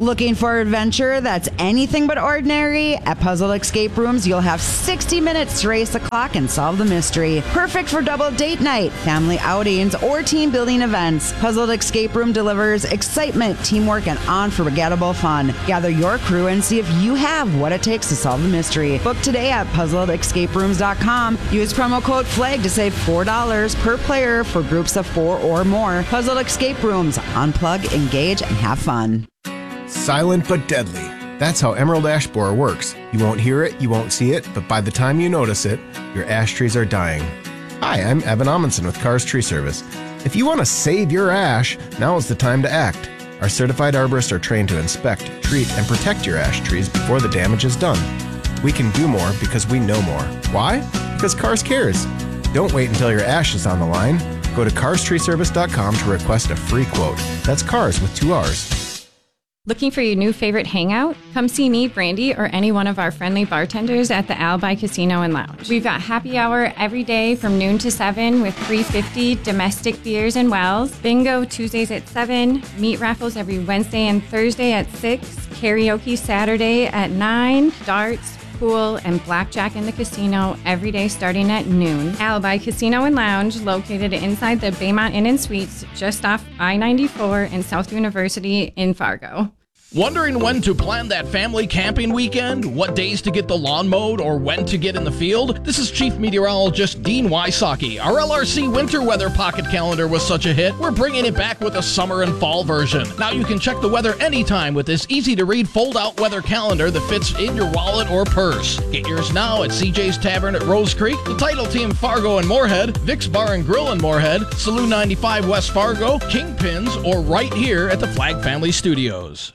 S19: Looking for adventure that's anything but ordinary? At Puzzle Escape Rooms, you'll have sixty minutes to race the clock and solve the mystery. Perfect for double date night, family outings, or team building events. Puzzle Escape Room delivers excitement, teamwork, and unforgettable fun. Gather your crew and see if you have what it takes to solve the mystery. Book today at puzzle escape rooms dot com. Use promo code FLAG to save four dollars per player for groups of four or more. Puzzle Escape Rooms. Unplug, engage, and have fun.
S20: Silent but deadly. That's how Emerald Ash Borer works. You won't hear it, you won't see it, but by the time you notice it, your ash trees are dying. Hi, I'm Evan Amundsen with Cars Tree Service. If you want to save your ash, now is the time to act. Our certified arborists are trained to inspect, treat, and protect your ash trees before the damage is done. We can do more because we know more. Why? Because Cars cares. Don't wait until your ash is on the line. Go to cars tree service dot com to request a free quote. That's cars with two R's.
S21: Looking for your new favorite hangout? Come see me, Brandy, or any one of our friendly bartenders at the Alibi Casino and Lounge. We've got happy hour every day from noon to seven with three fifty domestic beers and wells. Bingo Tuesdays at seven. Meat raffles every Wednesday and Thursday at six. Karaoke Saturday at nine. Darts, pool, and blackjack in the casino every day starting at noon. Alibi Casino and Lounge, located inside the Baymont Inn and Suites, just off I ninety-four and South University in Fargo.
S1: Wondering when to plan that family camping weekend? What days to get the lawn mowed or when to get in the field? This is Chief Meteorologist Dean Wysocki. Our L R C winter weather pocket calendar was such a hit, we're bringing it back with a summer and fall version. Now you can check the weather anytime with this easy-to-read fold-out weather calendar that fits in your wallet or purse. Get yours now at C J's Tavern at Rose Creek, the Title Team Fargo and Moorhead, Vic's Bar and Grill in Moorhead, Saloon ninety-five West Fargo, Kingpins, or right here at the Flag Family Studios.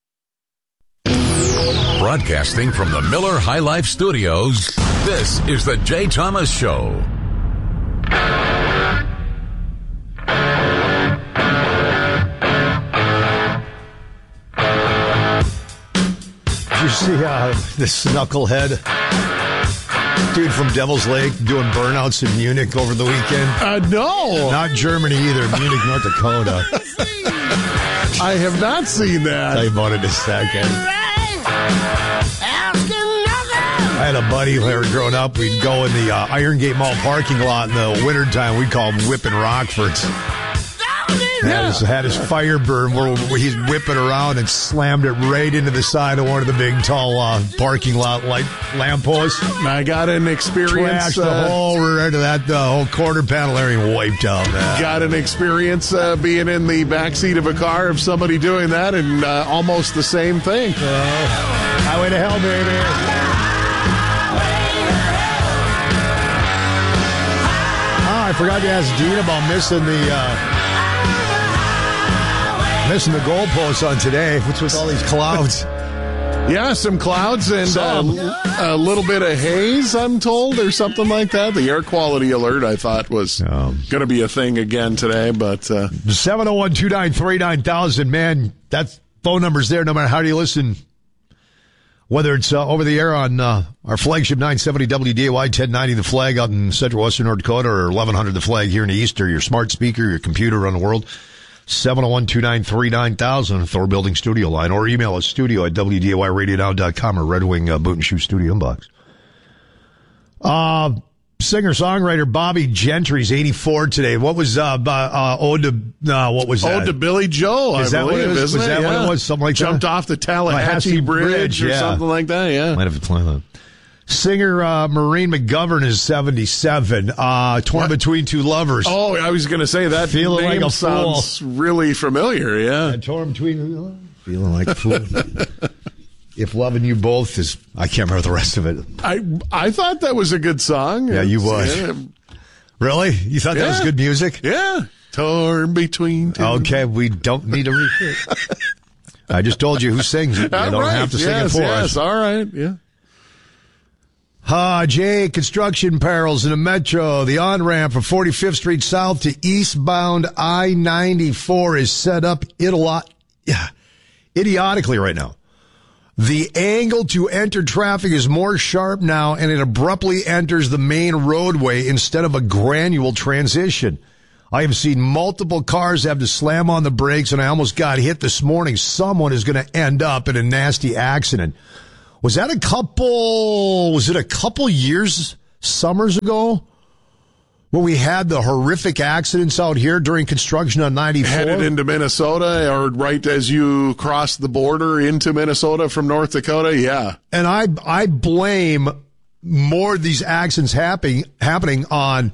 S5: Broadcasting from the Miller High Life Studios, this is the Jay Thomas Show.
S8: Did you see uh, this knucklehead dude from Devil's Lake doing burnouts in Munich over the weekend?
S9: Uh, no.
S8: Not Germany either, Munich, North Dakota.
S9: I have not seen that.
S8: I'll tell you about it in a second. I had a buddy when we were growing up. We'd go in the uh, Iron Gate Mall parking lot in the wintertime. We'd call them whipping Rockfords. Had his, had his Firebird where, where he's whipping around and slammed it right into the side of one of the big, tall uh, parking lot light lampposts.
S9: I got an experience.
S8: Trashed uh, the whole rear end of that uh, whole quarter panel area wiped out. Man.
S9: Got an experience uh, being in the backseat of a car of somebody doing that and uh, almost the same thing.
S8: Uh, highway to hell, baby. Oh, I forgot to ask Dean about missing the... Uh, Missing the goalposts on today. What's with all these clouds?
S9: Yeah, some clouds and uh, a little bit of haze, I'm told, or something like that. The air quality alert, I thought, was um, going to be a thing again today. But uh,
S8: seven oh one, two nine three, nine thousand, man, that phone number's there no matter how you listen. Whether it's uh, over the air on uh, our flagship nine seventy W D A Y ten ninety, the Flag out in central western North Dakota, or eleven hundred, the Flag here in the east, or your smart speaker, your computer around the world. seven oh one, two nine three, nine thousand, Thor Building studio line, or email us studio at W D A Y radio now dot com or Red Wing uh, Boot and Shoe studio inbox. Uh, singer-songwriter Bobby Gentry's eighty-four today. What was, uh, uh, Ode to, uh, what was that?
S9: Ode to Billy Joe,
S8: is
S9: I
S8: that
S9: believe,
S8: what it was?
S9: isn't
S8: Was
S9: it?
S8: that
S9: yeah.
S8: what it was? Something like
S9: Jumped
S8: that?
S9: off the Tallahatchie,
S8: Tallahatchie
S9: Bridge,
S8: Bridge
S9: or
S8: yeah.
S9: something like that, yeah.
S8: Might have to play that. Singer uh, Maureen McGovern is seventy-seven. Uh, torn what? Between two lovers.
S9: Oh, I was going to say that
S8: Feeling
S9: name
S8: like a
S9: sounds
S8: fool.
S9: really familiar, yeah.
S8: yeah. Torn between feeling like a fool. If loving you both is, I can't remember the rest of it.
S9: I I thought that was a good song.
S8: Yeah, you would.
S9: Yeah.
S8: Really? You thought
S9: yeah.
S8: that was good music?
S9: Yeah. Torn between two.
S8: Okay, we don't need a repeat. I just told you who sings it. You don't
S9: right.
S8: have to sing
S9: yes,
S8: it for
S9: yes.
S8: us.
S9: All right, yeah.
S8: Uh, Jay, construction perils in the metro. The on-ramp from forty-fifth Street South to eastbound I ninety-four is set up idolo- yeah, idiotically right now. The angle to enter traffic is more sharp now, and it abruptly enters the main roadway instead of a gradual transition. I have seen multiple cars have to slam on the brakes, and I almost got hit this morning. Someone is going to end up in a nasty accident. Was that a couple, was it a couple years, summers ago, when we had the horrific accidents out here during construction on ninety-four?
S9: Headed into Minnesota, or right as you cross the border into Minnesota from North Dakota? Yeah.
S8: And I I blame more of these accidents happening happening on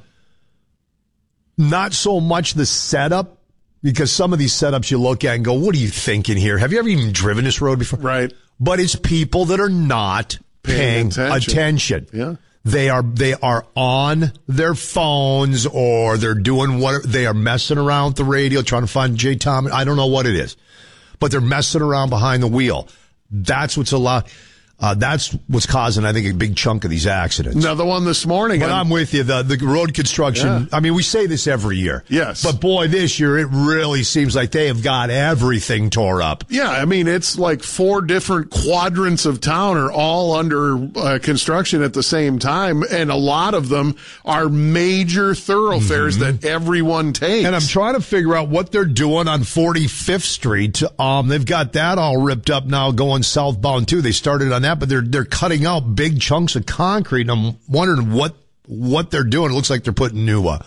S8: not so much the setup, because some of these setups you look at and go, what are you thinking here? Have you ever even driven this road before?
S9: Right.
S8: But it's people that are not paying, paying attention. attention.
S9: Yeah.
S8: They are they are on their phones, or they're doing what they are messing around with the radio, trying to find Jay Thomas. I don't know what it is, but they're messing around behind the wheel. That's what's a lot. Uh, that's what's causing, I think, a big chunk of these accidents.
S9: Another one this morning.
S8: But I'm, I'm with you. The the road construction, yeah. I mean, we say this every year.
S9: Yes.
S8: But boy, this year, it really seems like they have got everything tore up.
S9: Yeah, I mean, it's like four different quadrants of town are all under uh, construction at the same time, and a lot of them are major thoroughfares mm-hmm. that everyone takes.
S8: And I'm trying to figure out what they're doing on forty-fifth Street. Um, they've got that all ripped up now going southbound, too. They started on that. But they're they're cutting out big chunks of concrete, and I'm wondering what what they're doing. It looks like they're putting new uh,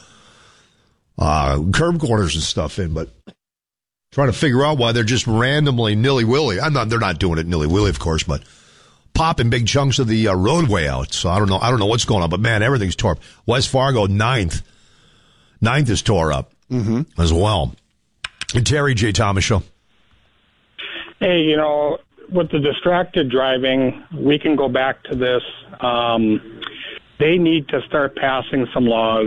S8: uh, curb corners and stuff in, but trying to figure out why they're just randomly nilly-willy. I'm not. They're not doing it nilly-willy, of course, but popping big chunks of the uh, roadway out. So I don't know. I don't know what's going on, but man, everything's tore up. West Fargo ninth, ninth is tore up
S9: mm-hmm.
S8: as well. And Terry J. Thomas Show.
S2: Hey, you know, with the distracted driving, we can go back to this. Um, they need to start passing some laws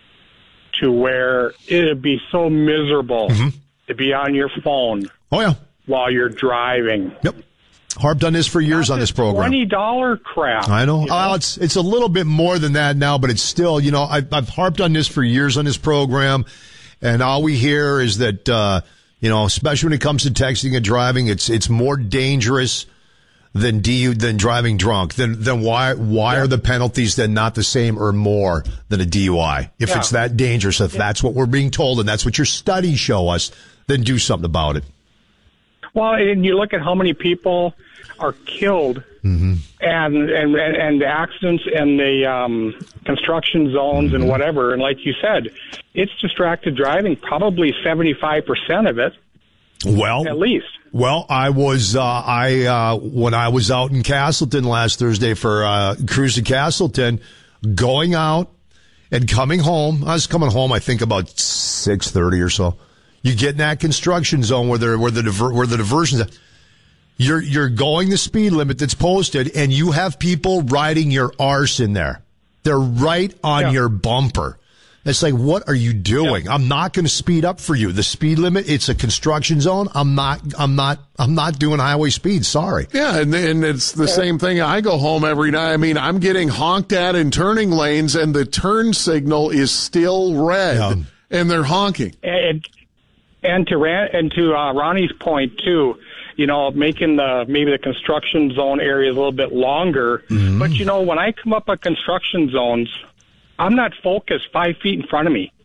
S2: to where it would be so miserable mm-hmm. to be on your phone
S8: oh, yeah.
S2: while you're driving.
S8: Yep. Harped on this for years
S2: That's
S8: on this program.
S2: twenty dollars crap.
S8: I know.
S2: You know?
S8: Uh, it's it's a little bit more than that now, but it's still, you know, I've, I've harped on this for years on this program, and all we hear is that, uh, you know, especially when it comes to texting and driving, it's it's more dangerous than D than driving drunk. Then then why why yeah. are the penalties then not the same or more than a D U I? If yeah. it's that dangerous, if yeah. that's what we're being told and that's what your studies show us, then do something about it.
S2: Well, and you look at how many people are killed
S8: mm-hmm.
S2: and, and and the accidents in the um, construction zones mm-hmm. and whatever. And like you said, it's distracted driving, probably seventy-five percent of it.
S8: Well,
S2: at least.
S8: Well, I was, uh, I, uh, when I was out in Castleton last Thursday for, uh, Cruise to Castleton, going out and coming home. I was coming home, I think about six thirty or so. You get in that construction zone where there, where the, diver, where the diversions are. You're, you're going the speed limit that's posted, and you have people riding your arse in there. They're right on yeah. your bumper. It's like, what are you doing? Yeah. I'm not going to speed up for you. The speed limit, it's a construction zone. I'm not, I'm not, I'm not doing highway speed. Sorry.
S9: Yeah. And, and it's the same thing. I go home every night. I mean, I'm getting honked at in turning lanes, and the turn signal is still red, yeah. and they're honking.
S2: And, and to Ran, and to uh, Ronnie's point too, you know, making the maybe the construction zone area a little bit longer.
S8: Mm-hmm.
S2: But you know, when I come up at construction zones, I'm not focused five feet in front of me.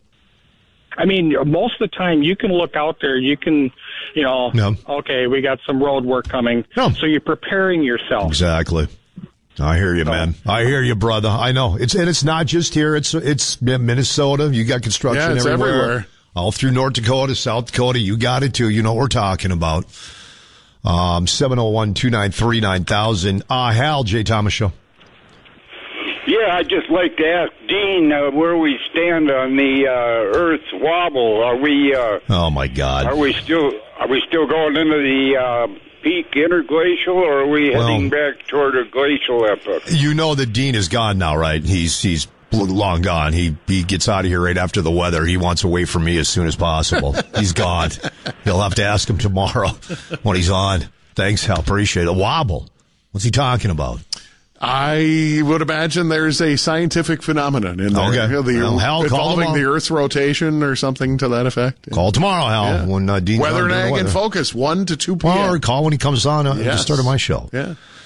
S2: I mean, most of the time you can look out there, you can, you know,
S8: no.
S2: okay, we got some road work coming.
S8: No.
S2: So you're preparing yourself.
S8: Exactly. I hear you,
S2: so,
S8: man. I hear you, brother. I know. It's and it's not just here. It's it's Minnesota. You got construction
S9: yeah, it's
S8: everywhere.
S9: everywhere.
S8: All through North Dakota, South Dakota. You got it too. You know what we're talking about. Um, seven oh one, two nine three, nine thousand. Uh, Hal, Jay Thomas Show.
S22: Yeah, I'd just like to ask Dean uh, where we stand on the uh, Earth's wobble. Are we? Uh,
S8: oh my God!
S22: Are we still? Are we still going into the uh, peak interglacial, or are we
S8: well,
S22: heading back toward a glacial epoch?
S8: You know that Dean is gone now, right? He's he's long gone. He he gets out of here right after the weather. He wants away from me as soon as possible. He's gone. You'll have to ask him tomorrow when he's on. Thanks, Hal. Appreciate it. A wobble. What's he talking about?
S9: I would imagine there's a scientific phenomenon in there.
S8: Okay.
S9: You know, the,
S8: well, Hal,
S9: involving the Earth's rotation or something to that effect.
S8: Call tomorrow, Hal.
S9: Yeah.
S8: When uh, Dean's
S9: Weather
S8: on
S9: and Ag in Focus, one to two p.m.
S8: Or call when he comes on uh, yes. at the start of my show.
S9: Yeah.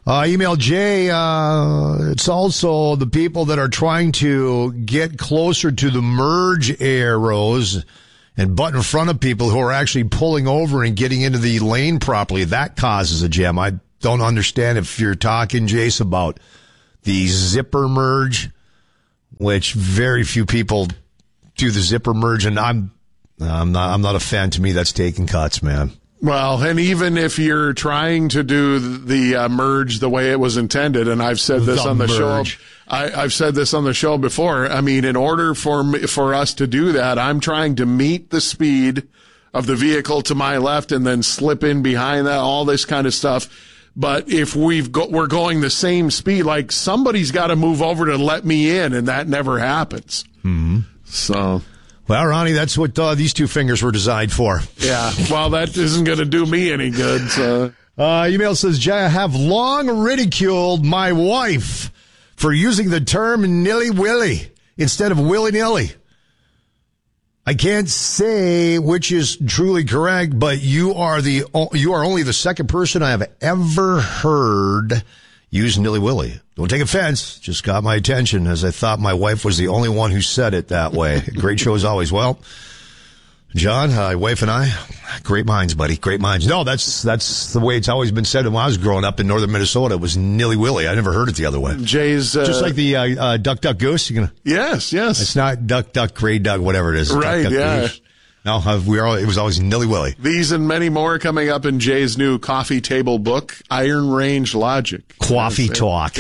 S8: Uh, email Jay, uh, it's also the people that are trying to get closer to the merge arrows and butt in front of people who are actually pulling over and getting into the lane properly. That causes a jam. I don't understand if you're talking, Jace, about the zipper merge, which very few people do the zipper merge, and I'm, I'm not, I'm not a fan. To me, that's taking cuts, man.
S9: Well, and even if you're trying to do the uh, merge the way it was intended, and I've said this
S8: The
S9: on the
S8: merge.
S9: show, I, I've said this on the show before. I mean, in order for me, for us to do that, I'm trying to meet the speed of the vehicle to my left and then slip in behind that, all this kind of stuff. But if we've go, we're going the same speed, like somebody's got to move over to let me in, and that never happens.
S8: Mm-hmm.
S9: So.
S8: Well, Ronnie, that's what uh, these two fingers were designed for.
S9: Yeah, well, that isn't going to do me any good. So.
S8: Uh, email says, Jay, I have long ridiculed my wife for using the term nilly-willy instead of willy-nilly. I can't say which is truly correct, but you are the you are only the second person I have ever heard use nilly-willy. Don't take offense. Just got my attention as I thought my wife was the only one who said it that way. Great show as always. Well, John, my wife and I, great minds, buddy. Great minds. No, that's that's the way it's always been said when I was growing up in northern Minnesota. It was nilly-willy. I never heard it the other way.
S9: Jay's uh,
S8: just like the uh, uh, duck, duck, goose. You gonna?
S9: Yes, yes.
S8: It's not duck, duck, gray duck, whatever it is.
S9: Right,
S8: duck, duck,
S9: yeah.
S8: goose. No, uh, we are. It was always nilly-willy.
S9: These and many more coming up in Jay's new coffee table book, Iron Range Logic.
S8: Coffee Talk.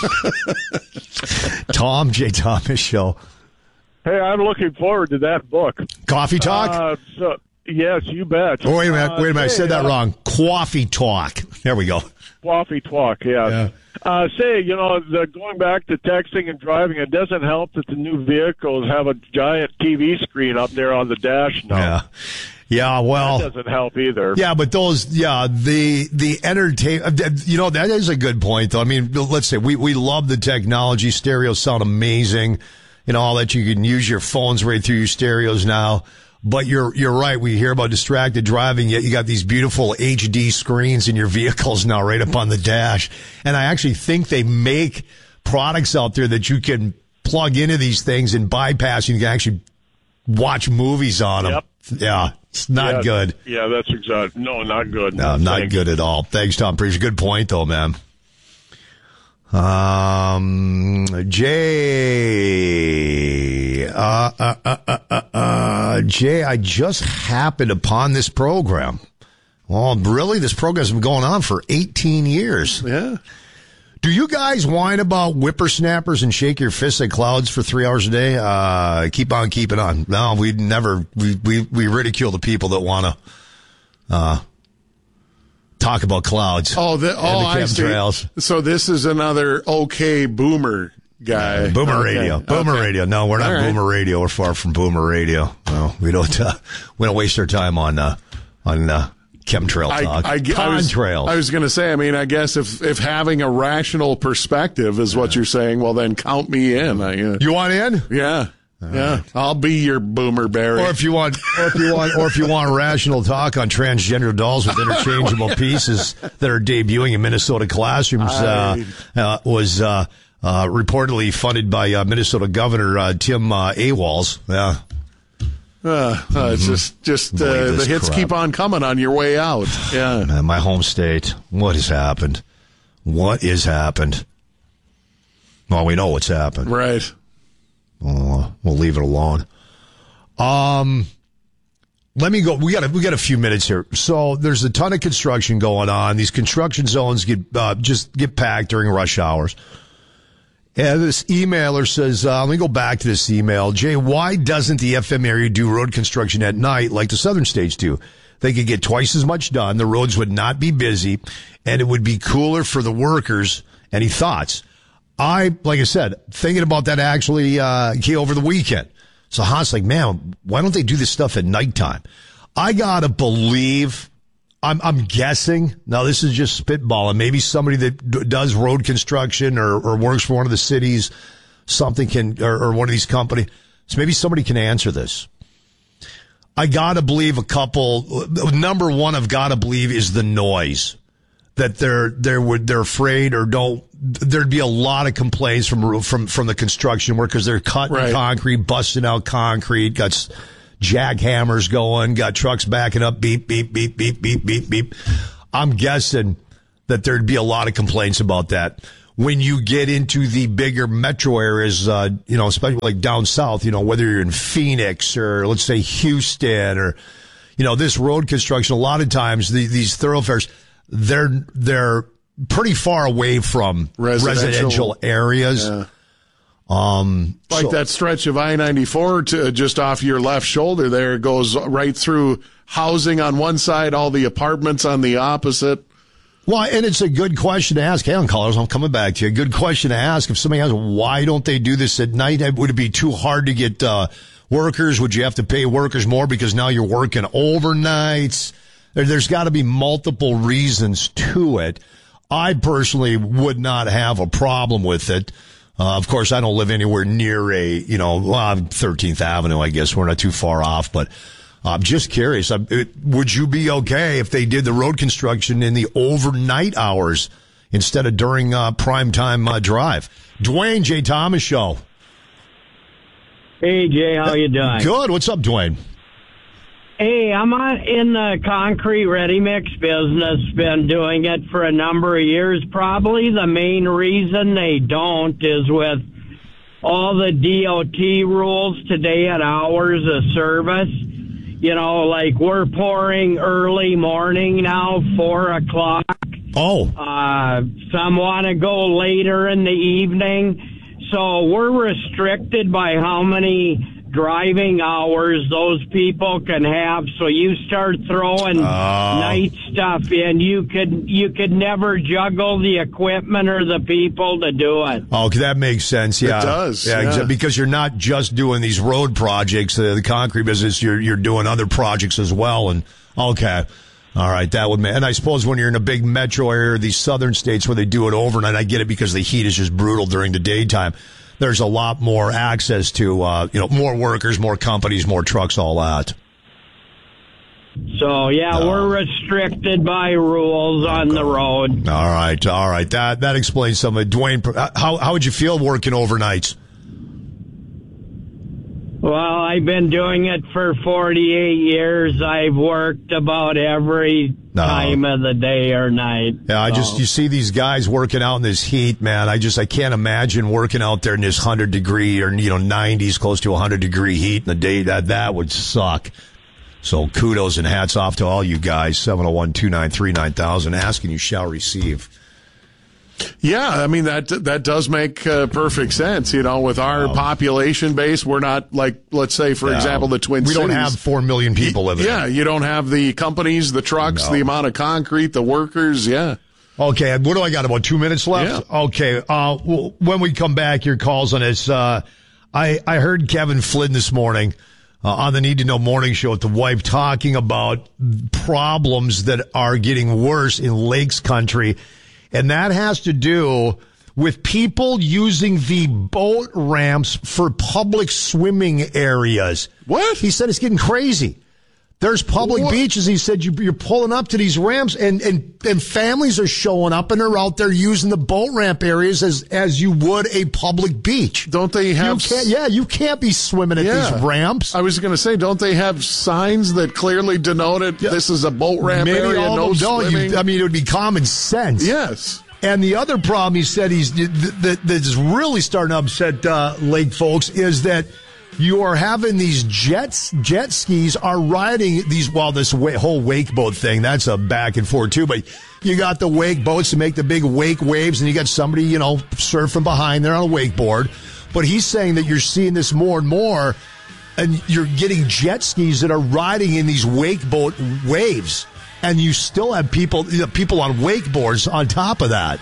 S8: Tom, J. Thomas Show.
S3: Hey, I'm looking forward to that book.
S8: Coffee Talk?
S3: Uh, so, yes, you bet.
S8: Oh, wait a minute.
S3: Uh,
S8: Wait a minute. I said that
S3: hey,
S8: wrong. Coffee Talk. There we go.
S3: Coffee Talk, yeah.
S8: Yeah.
S3: Uh, say, you know, the, going back to texting and driving, it doesn't help that the new vehicles have a giant T V screen up there on the dash now.
S8: Yeah. Yeah, well.
S3: That doesn't help either.
S8: Yeah, but those, yeah, the, the entertainment, you know, that is a good point, though. I mean, let's say we, we love the technology. Stereos sound amazing. You know, all that you can use your phones right through your stereos now. But you're, you're right. We hear about distracted driving, yet you got these beautiful H D screens in your vehicles now right up on the dash. And I actually think they make products out there that you can plug into these things and bypass. And you can actually watch movies on them.
S3: Yep.
S8: Yeah. It's not
S3: yeah,
S8: good.
S3: Yeah, that's exact. No, not good.
S8: No, not
S3: Thanks.
S8: good at all. Thanks, Tom. Pretty good point, though, man. Um, Jay, uh, uh, uh, uh, uh, uh, Jay, I just happened upon this program. Well, really, this program's been going on for eighteen years.
S9: Yeah.
S8: Do you guys whine about whippersnappers and shake your fists at clouds for three hours a day? Uh, keep on keeping on. No, we never, we, we, we ridicule the people that want to, uh, talk about clouds.
S9: Oh, the, oh,
S8: and the
S9: I see.
S8: chemtrails.
S9: So this is another okay boomer guy.
S8: Boomer
S9: Okay.
S8: radio. Boomer
S9: Okay.
S8: radio. No, we're not
S9: All right.
S8: boomer radio. We're far from boomer radio. No, we don't, uh, we don't waste our time on, uh, on, uh, chemtrail talk.
S9: I, I, I was,
S8: Contrails.
S9: I was going to say, I mean, I guess if, if having a rational perspective is what you're saying, well, then count me in. I, uh,
S8: you want in?
S9: Yeah. Yeah. I'll be your boomer Barry.
S8: Or if you want, or if you want, or if you want rational talk on transgender dolls with interchangeable pieces that are debuting in Minnesota classrooms, uh, uh, was, uh, uh, reportedly funded by, uh, Minnesota Governor, uh, Tim, uh, Awals. Yeah.
S9: Uh, uh, it's just, just, uh,
S8: Believe
S9: the
S8: this
S9: hits
S8: crap.
S9: keep on coming on your way out. Yeah.
S8: Uh, my home state. What has happened? What has happened? Well, we know what's happened.
S9: Right.
S8: Well, we'll leave it alone. Um, let me go. We got a, we got a few minutes here. So there's a ton of construction going on. These construction zones get uh, just get packed during rush hours. And this emailer says, uh, let me go back to this email. Jay, why doesn't the F M area do road construction at night like the southern states do? They could get twice as much done. The roads would not be busy, and it would be cooler for the workers. Any thoughts? I, like I said, thinking about that actually, uh, over the weekend. So Haas like, man, why don't they do this stuff at nighttime? I gotta believe, I'm, I'm guessing, now this is just spitballing, maybe somebody that d- does road construction or, or works for one of the cities, something can, or, or one of these companies, so maybe somebody can answer this. I gotta believe a couple, number one I've gotta believe is the noise. that they're they're would they're afraid or don't. There'd be a lot of complaints from from from the construction workers. They're cutting
S9: Right.
S8: concrete, busting out concrete, got s- jackhammers going, got trucks backing up, beep beep beep beep beep beep beep. I'm guessing that there'd be a lot of complaints about that. When you get into the bigger metro areas, uh, you know, especially like down south, you know, whether you're in Phoenix or let's say Houston or, you know, this road construction, a lot of times the, these thoroughfares, they're, they're pretty far away from
S9: Residential.
S8: residential, areas.
S9: Yeah.
S8: Um,
S9: Like
S8: so-
S9: that stretch of I ninety-four to just off your left shoulder there, it goes right through housing on one side, all the apartments on the opposite.
S8: Well, and it's a good question to ask. Hey, on callers, I'm coming back to you. A good question to ask. If somebody asks, why don't they do this at night? Would it be too hard to get uh, workers? Would you have to pay workers more because now you're working overnights? There, there's got to be multiple reasons to it. I personally would not have a problem with it. Uh, of course, I don't live anywhere near a, you know, well, thirteenth Avenue, I guess. We're not too far off, but I'm just curious. I, it, would you be okay if they did the road construction in the overnight hours instead of during uh, prime time uh, drive? Dwayne, J. Thomas Show.
S6: Hey, Jay, how you doing?
S8: Good. What's up, Dwayne?
S6: Hey, I'm on, in the concrete ready mix business, been doing it for a number of years. Probably the main reason they don't is with all the D O T rules today at hours of service. You know, like we're pouring early morning now, four o'clock.
S8: Oh.
S6: Uh, some want to go later in the evening. So we're restricted by how many driving hours those people can have. So you start throwing
S8: Oh.
S6: night stuff in, you could you could never juggle the equipment or the people to do it.
S8: Oh, that makes sense. Yeah,
S9: It does,
S8: Yeah,
S9: yeah.
S8: exa- because you're not just doing these road projects, uh, the concrete business. You're you're doing other projects as well. And okay, all right, that would make. And I suppose when you're in a big metro area, these southern states where they do it overnight, I get it because the heat is just brutal during the daytime. There's a lot more access to, uh, you know, more workers, more companies, more trucks, all that.
S6: So yeah,
S8: Oh.
S6: we're restricted by rules on the road.
S8: All right, all right. That that explains some of it. Dwayne, how how would you feel working overnights?
S6: Well, I've been doing it for forty-eight years. I've worked about every
S8: No.
S6: time of the day or night.
S8: Yeah, I just
S6: So-
S8: you see these guys working out in this heat, man. I just I can't imagine working out there in this hundred degree or you know nineties, close to a hundred degree heat in the day. That that would suck. So kudos and hats off to all you guys. seven oh one, two nine three, nine thousand. Ask and you shall receive.
S9: Yeah, I mean, that that does make uh, perfect sense. You know, with our population base, we're not like, let's say, for
S8: No.
S9: example, the Twin
S8: We
S9: Cities.
S8: don't have four million people living
S9: Yeah, you don't have the companies, the trucks,
S8: No.
S9: the amount of concrete, the workers. Yeah.
S8: Okay, what do I got? About two minutes left? Okay, uh, well, when we come back, your calls on this. Uh, I, I heard Kevin Flynn this morning uh, on the Need to Know Morning Show with the wife talking about problems that are getting worse in Lakes Country. And that has to do with people using the boat ramps for public swimming areas.
S9: What?
S8: He said it's getting crazy. There's public
S9: What?
S8: beaches. He said you, you're pulling up to these ramps, and, and, and families are showing up, and they're out there using the boat ramp areas as as you would a public beach.
S9: Don't they have?
S8: You can't, yeah, you can't be swimming at
S9: Yeah.
S8: these ramps.
S9: I was going to say, don't they have signs that clearly denote it? This is a boat ramp
S8: Maybe
S9: area,
S8: all
S9: no
S8: of them don't.
S9: swimming.
S8: You, I mean, it would be common sense.
S9: Yes.
S8: And the other problem he said he's that that's really starting to upset uh, Lake folks is that you are having these jets, jet skis are riding these, well, this wa- whole wake boat thing, that's a back and forth too, but you got the wake boats to make the big wake waves, and you got somebody, you know, surfing behind there on a wakeboard. But he's saying that you're seeing this more and more, and you're getting jet skis that are riding in these wake boat waves, and you still have people, you know, people on wakeboards on top of that.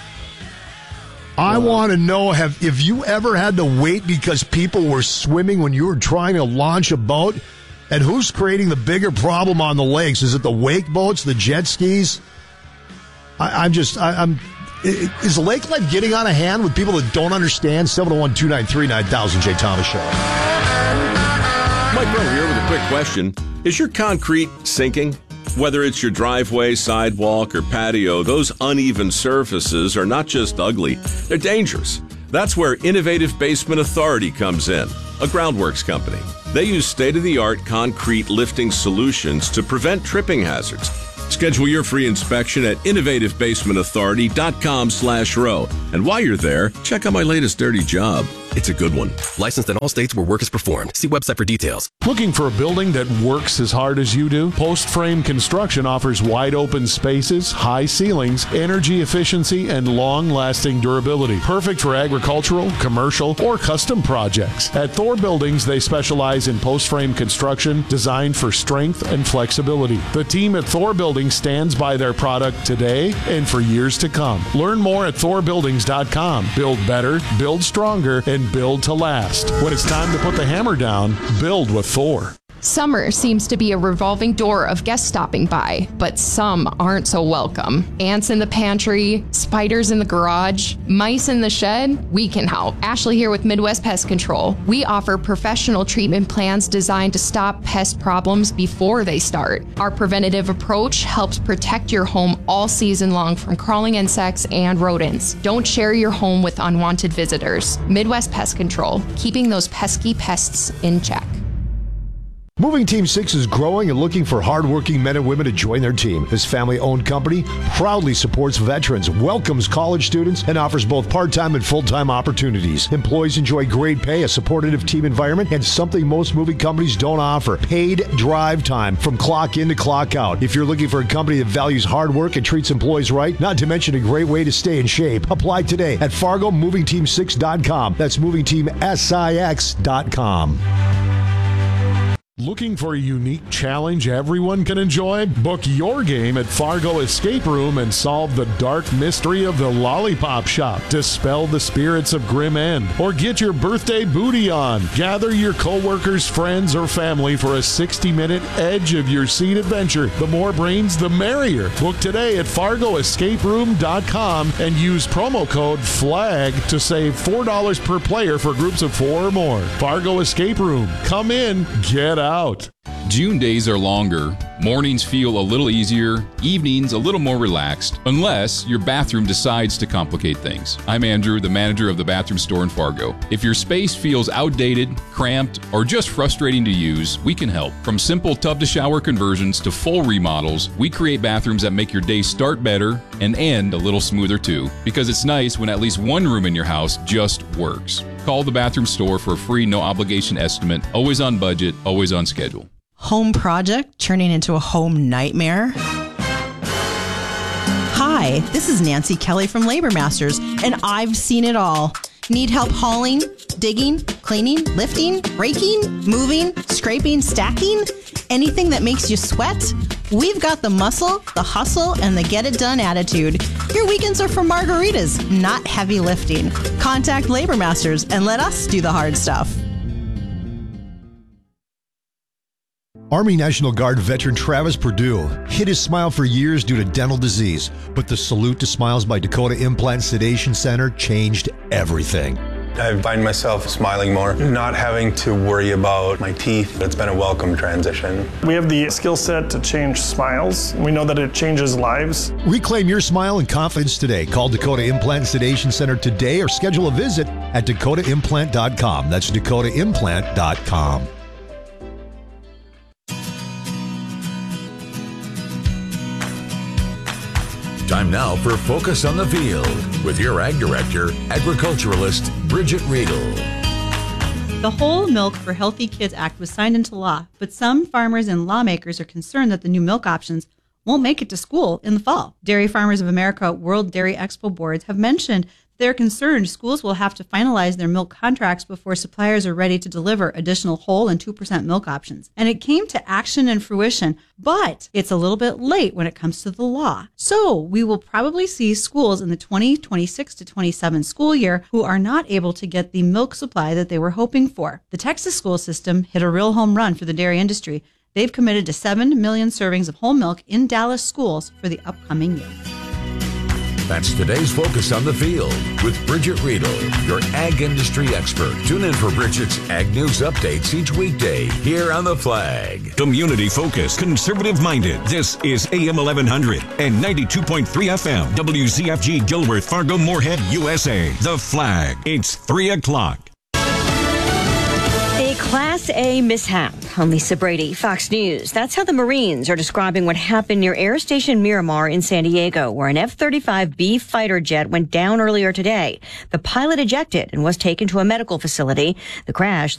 S8: I want to know, have if you ever had to wait because people were swimming when you were trying to launch a boat? And who's creating the bigger problem on the lakes? Is it the wake boats, the jet skis? I, I'm just, I, I'm. Is lake life getting out of hand with people that don't understand? seven oh one, two nine three, nine thousand, Jay Thomas Show.
S7: Mike Rowe here with a quick question. Is your concrete sinking? Whether it's your driveway, sidewalk, or patio, those uneven surfaces are not just ugly, they're dangerous. That's where Innovative Basement Authority comes in, a groundworks company. They use state-of-the-art concrete lifting solutions to prevent tripping hazards. Schedule your free inspection at innovative basement authority dot com slash row. And while you're there, check out my latest dirty job. It's a good one.
S10: Licensed in all states where work is performed. See website for details.
S9: Looking for a building that works as hard as you do? Post Frame Construction offers wide open spaces, high ceilings, energy efficiency, and long-lasting durability. Perfect for agricultural, commercial, or custom projects. At Thor Buildings, they specialize in post frame construction designed for strength and flexibility. The team at Thor Buildings stands by their product today and for years to come. Learn more at thor buildings dot com. Build better, build stronger, and build to last. When it's time to put the hammer down, build with Thor.
S23: Summer seems to be a revolving door of guests stopping by, but some aren't so welcome. Ants in the pantry, spiders in the garage, mice in the shed, we can help. Ashley here with Midwest Pest Control. We offer professional treatment plans designed to stop pest problems before they start. Our preventative approach helps protect your home all season long from crawling insects and rodents. Don't share your home with unwanted visitors. Midwest Pest Control, keeping those pesky pests in check.
S8: Moving Team six is growing and looking for hardworking men and women to join their team. This family-owned company proudly supports veterans, welcomes college students, and offers both part-time and full-time opportunities. Employees enjoy great pay, a supportive team environment, and something most moving companies don't offer: paid drive time from clock in to clock out. If you're looking for a company that values hard work and treats employees right, not to mention a great way to stay in shape, apply today at fargo moving team six dot com. That's moving team six dot com.
S9: Looking for a unique challenge everyone can enjoy? Book your game at Fargo Escape Room and solve the dark mystery of the Lollipop Shop. Dispel the spirits of Grim End, or get your birthday booty on. Gather your coworkers, friends, or family for a sixty-minute edge of your seat adventure. The more brains, the merrier. Book today at fargo escape room dot com and use promo code FLAG to save four dollars per player for groups of four or more. Fargo Escape Room. Come in, get out. Out.
S12: June days are longer, mornings feel a little easier, evenings a little more relaxed, unless your bathroom decides to complicate things. I'm Andrew, the manager of the bathroom store in Fargo. If your space feels outdated, cramped, or just frustrating to use, we can help. From simple tub-to-shower conversions to full remodels, we create bathrooms that make your day start better and end a little smoother too, because it's nice when at least one room in your house just works. Call the bathroom store for a free no-obligation estimate, always on budget, always on schedule.
S24: Home project turning into a home nightmare? Hi, this is Nancy Kelly from Labor Masters, and I've seen it all. Need help hauling, digging, cleaning, lifting, raking, moving, scraping, stacking? Anything that makes you sweat? We've got the muscle, the hustle, and the get-it-done attitude. Your weekends are for margaritas, not heavy lifting. Contact Labor Masters and let us do the hard stuff.
S8: Army National Guard veteran Travis Perdue hid his smile for years due to dental disease, but the Salute to Smiles by Dakota Implant Sedation Center changed everything.
S25: I find myself smiling more, not having to worry about my teeth. It's been a welcome transition.
S26: We have the skill set to change smiles. We know that it changes lives.
S8: Reclaim your smile and confidence today. Call Dakota Implant Sedation Center today or schedule a visit at dakota implant dot com. That's dakota implant dot com.
S5: Time now for Focus on the Field with your Ag Director, agriculturalist Bridget Riedel.
S27: The Whole Milk for Healthy Kids Act was signed into law, but some farmers and lawmakers are concerned that the new milk options won't make it to school in the fall. Dairy Farmers of America World Dairy Expo boards have mentioned they're concerned schools will have to finalize their milk contracts before suppliers are ready to deliver additional whole and two percent milk options. And it came to action and fruition, but it's a little bit late when it comes to the law. So we will probably see schools in the twenty twenty-six to twenty-seven school year who are not able to get the milk supply that they were hoping for. The Texas school system hit a real home run for the dairy industry. They've committed to seven million servings of whole milk in Dallas schools for the upcoming year.
S5: That's today's Focus on the Field with Bridget Riedel, your ag industry expert. Tune in for Bridget's Ag News updates each weekday here on The Flag.
S4: Community focused, conservative minded. This is A M eleven hundred and ninety-two point three F M. W Z F G Gilworth, Fargo, Moorhead, U S A. The Flag. It's three o'clock.
S11: A Class A mishap. I'm Lisa Brady, Fox News. That's how the Marines are describing what happened near Air Station Miramar in San Diego, where an F thirty-five B fighter jet went down earlier today. The pilot ejected and was taken to a medical facility. The crash